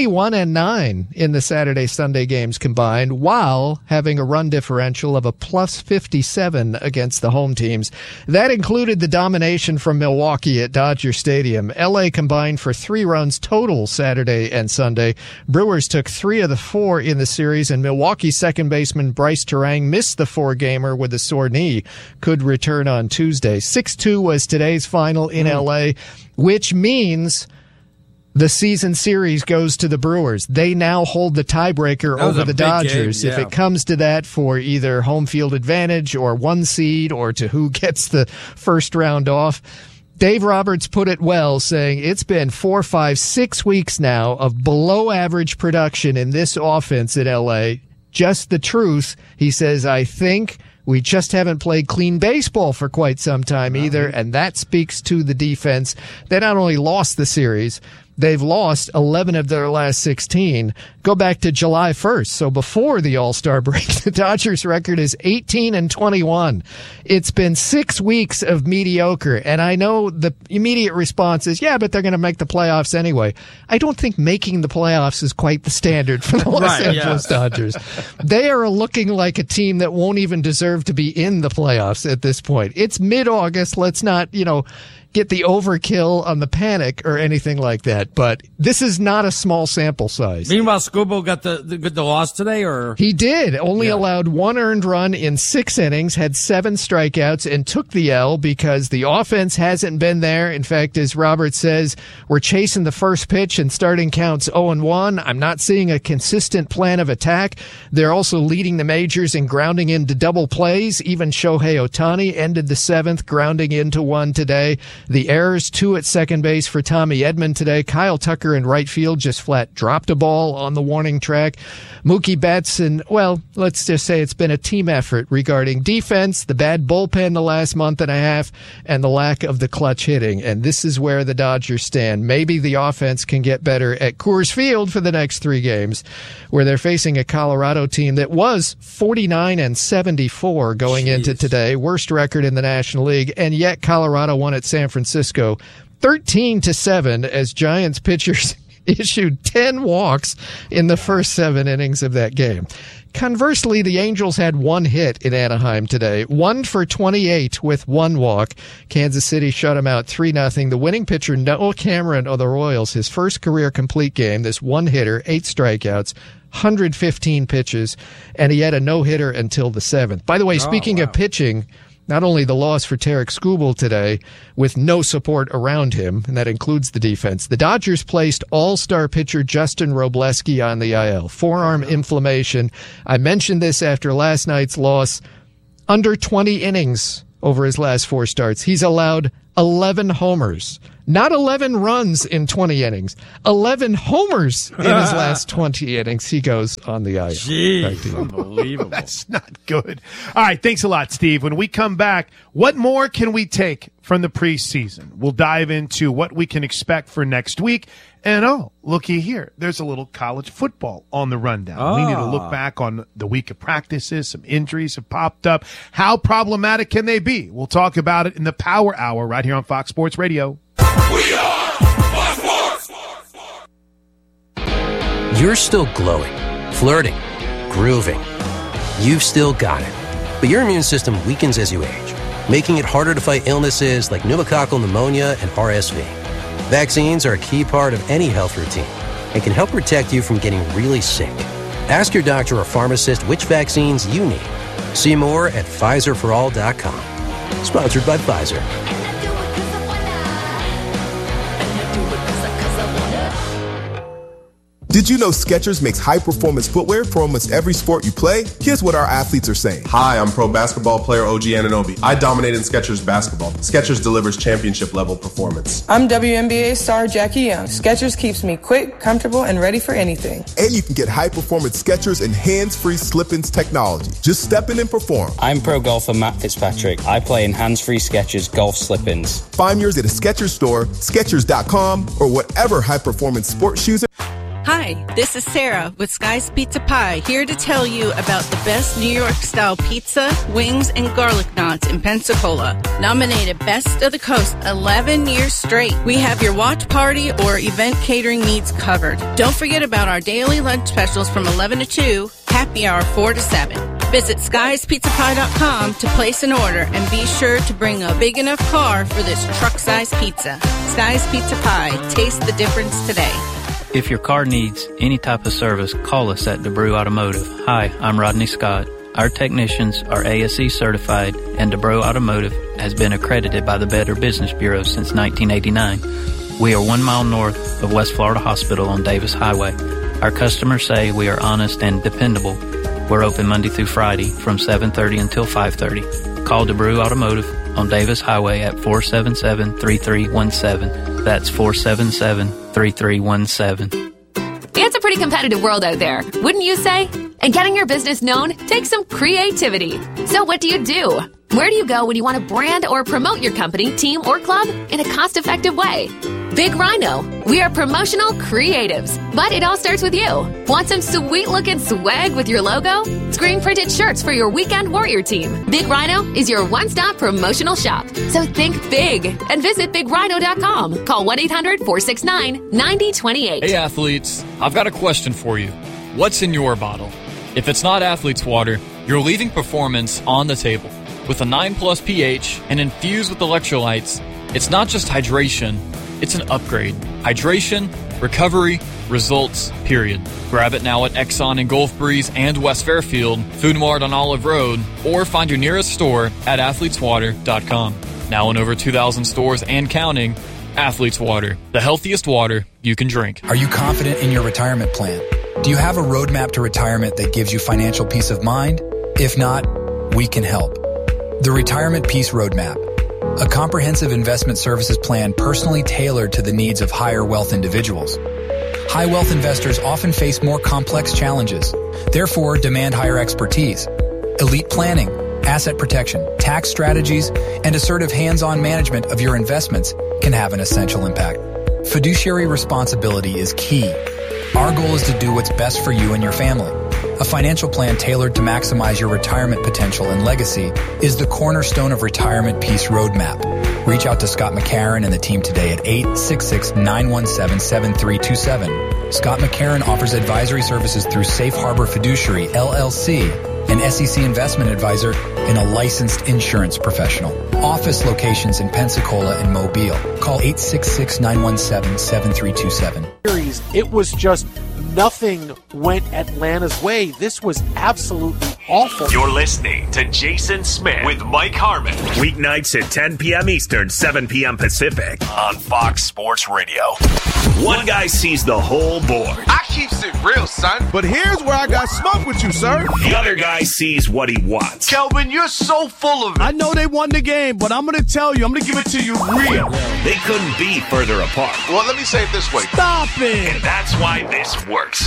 21-9 in the Saturday-Sunday games combined, while having a run differential of a plus 57 against the home teams. That included the domination from Milwaukee at Dodger Stadium. LA combined for 3 runs total Saturday and Sunday. Brewers took 3 of the 4 in the series, and Milwaukee second baseman Bryce Terang missed the 4-gamer with a sore knee. Could return on Tuesday. 6-2 was today's final in LA, which means the season series goes to the Brewers. They now hold the tiebreaker over the Dodgers. Game, If it comes to that for either home field advantage or 1 seed or to who gets the first round off. Dave Roberts put it well, saying it's been 4, 5, 6 weeks now of below average production in this offense in LA. Just the truth. He says, I think we just haven't played clean baseball for quite some time either, and that speaks to the defense. They not only lost the series, they've lost 11 of their last 16. Go back to July 1st. So before the All-Star break, the Dodgers record is 18-21. It's been 6 weeks of mediocre. And I know the immediate response is, but they're going to make the playoffs anyway. I don't think making the playoffs is quite the standard for the Los Angeles Dodgers. They are looking like a team that won't even deserve to be in the playoffs at this point. It's mid-August. Let's not, get the overkill on the panic or anything like that. But this is not a small sample size. Meanwhile, Scubo got the loss today, or he did. Only allowed 1 earned run in 6 innings, had 7 strikeouts, and took the L because the offense hasn't been there. In fact, as Robert says, we're chasing the first pitch and starting counts 0-1. I'm not seeing a consistent plan of attack. They're also leading the majors in grounding into double plays. Even Shohei Ohtani ended the 7th, grounding into 1 today. The errors, 2 at second base for Tommy Edman today. Kyle Tucker in right field just flat dropped a ball on the warning track. Mookie Betts, and, well, let's just say it's been a team effort regarding defense, the bad bullpen the last month and a half, and the lack of the clutch hitting. And this is where the Dodgers stand. Maybe the offense can get better at Coors Field for the next 3 games, where they're facing a Colorado team that was 49-74 going into today, worst record in the National League, and yet Colorado won at San Francisco 13-7 as Giants pitchers issued 10 walks in the first 7 innings of that game. Conversely, the Angels had 1 hit in Anaheim today, 1 for 28 with 1 walk. Kansas City shut him out 3-0. The winning pitcher, Noah Cameron of the Royals, his first career complete game, this 1-hitter, 8 strikeouts, 115 pitches, and he had a no-hitter until the 7th. By the way, speaking of pitching, not only the loss for Tarek Skubal today with no support around him, and that includes the defense, the Dodgers placed all-star pitcher Justin Robleski on the IL. Forearm inflammation. I mentioned this after last night's loss. Under 20 innings over his last 4 starts. He's allowed 11 homers. Not 11 runs in 20 innings. 11 homers in his last 20 innings. He goes on the IL. Jeez, unbelievable. That's not good. All right, thanks a lot, Steve. When we come back, what more can we take from the preseason? We'll dive into what we can expect for next week. And, oh, looky here. There's a little college football on the rundown. We need to look back on the week of practices. Some injuries have popped up. How problematic can they be? We'll talk about it in the Power Hour right here on Fox Sports Radio. We are Fox Sports. You're still glowing, flirting, grooving. You've still got it. But your immune system weakens as you age, making it harder to fight illnesses like pneumococcal pneumonia and RSV. Vaccines are a key part of any health routine and can help protect you from getting really sick. Ask your doctor or pharmacist which vaccines you need. See more at PfizerForAll.com. Sponsored by Pfizer. Did you know Skechers makes high-performance footwear for almost every sport you play? Here's what our athletes are saying. Hi, I'm pro basketball player OG Anunoby. I dominate in Skechers basketball. Skechers delivers championship-level performance. I'm WNBA star Jackie Young. Skechers keeps me quick, comfortable, and ready for anything. And you can get high-performance Skechers and hands-free slip-ins technology. Just step in and perform. I'm pro golfer Matt Fitzpatrick. I play in hands-free Skechers golf slip-ins. Find yours at a Skechers store, Skechers.com, or whatever high-performance sports shoes. Hi, this is Sarah with Sky's Pizza Pie, here to tell you about the best New York-style pizza, wings, and garlic knots in Pensacola. Nominated Best of the Coast 11 years straight. We have your watch party or event catering needs covered. Don't forget about our daily lunch specials from 11 to 2, happy hour 4 to 7. Visit skiespizzapie.com to place an order and be sure to bring a big enough car for this truck-sized pizza. Sky's Pizza Pie. Taste the difference today. If your car needs any type of service, call us at DeBrew Automotive. Hi, I'm Rodney Scott. Our technicians are ASE certified, and DeBrew Automotive has been accredited by the Better Business Bureau since 1989. We are 1 mile north of West Florida Hospital on Davis Highway. Our customers say we are honest and dependable. We're open Monday through Friday from 7:30 until 5:30. Call DeBrew Automotive on Davis Highway at 477-3317. That's 477-3317. It's a pretty competitive world out there, wouldn't you say? And getting your business known takes some creativity. So what do? Where do you go when you want to brand or promote your company, team, or club in a cost-effective way? Big Rhino. We are promotional creatives, but it all starts with you. Want some sweet-looking swag with your logo? Screen-printed shirts for your weekend warrior team. Big Rhino is your one-stop promotional shop. So think big and visit BigRhino.com. Call 1-800-469-9028. Hey, athletes. I've got a question for you. What's in your bottle? If it's not Athlete's Water, you're leaving performance on the table. With a 9+ pH and infused with electrolytes, it's not just hydration, it's an upgrade. Hydration, recovery, results, period. Grab it now at Exxon in Gulf Breeze and West Fairfield, Food Mart on Olive Road, or find your nearest store at athleteswater.com. Now in over 2,000 stores and counting, Athlete's Water, the healthiest water you can drink. Are you confident in your retirement plan? Do you have a roadmap to retirement that gives you financial peace of mind? If not, we can help. The Retirement Peace Roadmap, a comprehensive investment services plan personally tailored to the needs of higher wealth individuals. High wealth investors often face more complex challenges, therefore demand higher expertise. Elite planning, asset protection, tax strategies, and assertive hands-on management of your investments can have an essential impact. Fiduciary responsibility is key. Our goal is to do what's best for you and your family. A financial plan tailored to maximize your retirement potential and legacy is the cornerstone of Retirement Peace Roadmap. Reach out to Scott McCarron and the team today at 866-917-7327. Scott McCarron offers advisory services through Safe Harbor Fiduciary, LLC, an SEC investment advisor and a licensed insurance professional. Office locations in Pensacola and Mobile. Call 866-917-7327. It was just nothing went Atlanta's way. This was absolutely awful. You're listening to Jason Smith with Mike Harmon. Weeknights at 10 p.m. Eastern, 7 p.m. Pacific on Fox Sports Radio. One guy sees the whole board. I keeps it real, son. But here's where I got smoke with you, sir. The other guy sees what he wants. Kelvin, you're so full of it. I know they won the game, but I'm going to tell you, I'm going to give it to you real. They couldn't be further apart. Well, let me say it this way. Stop it. And that's why this works.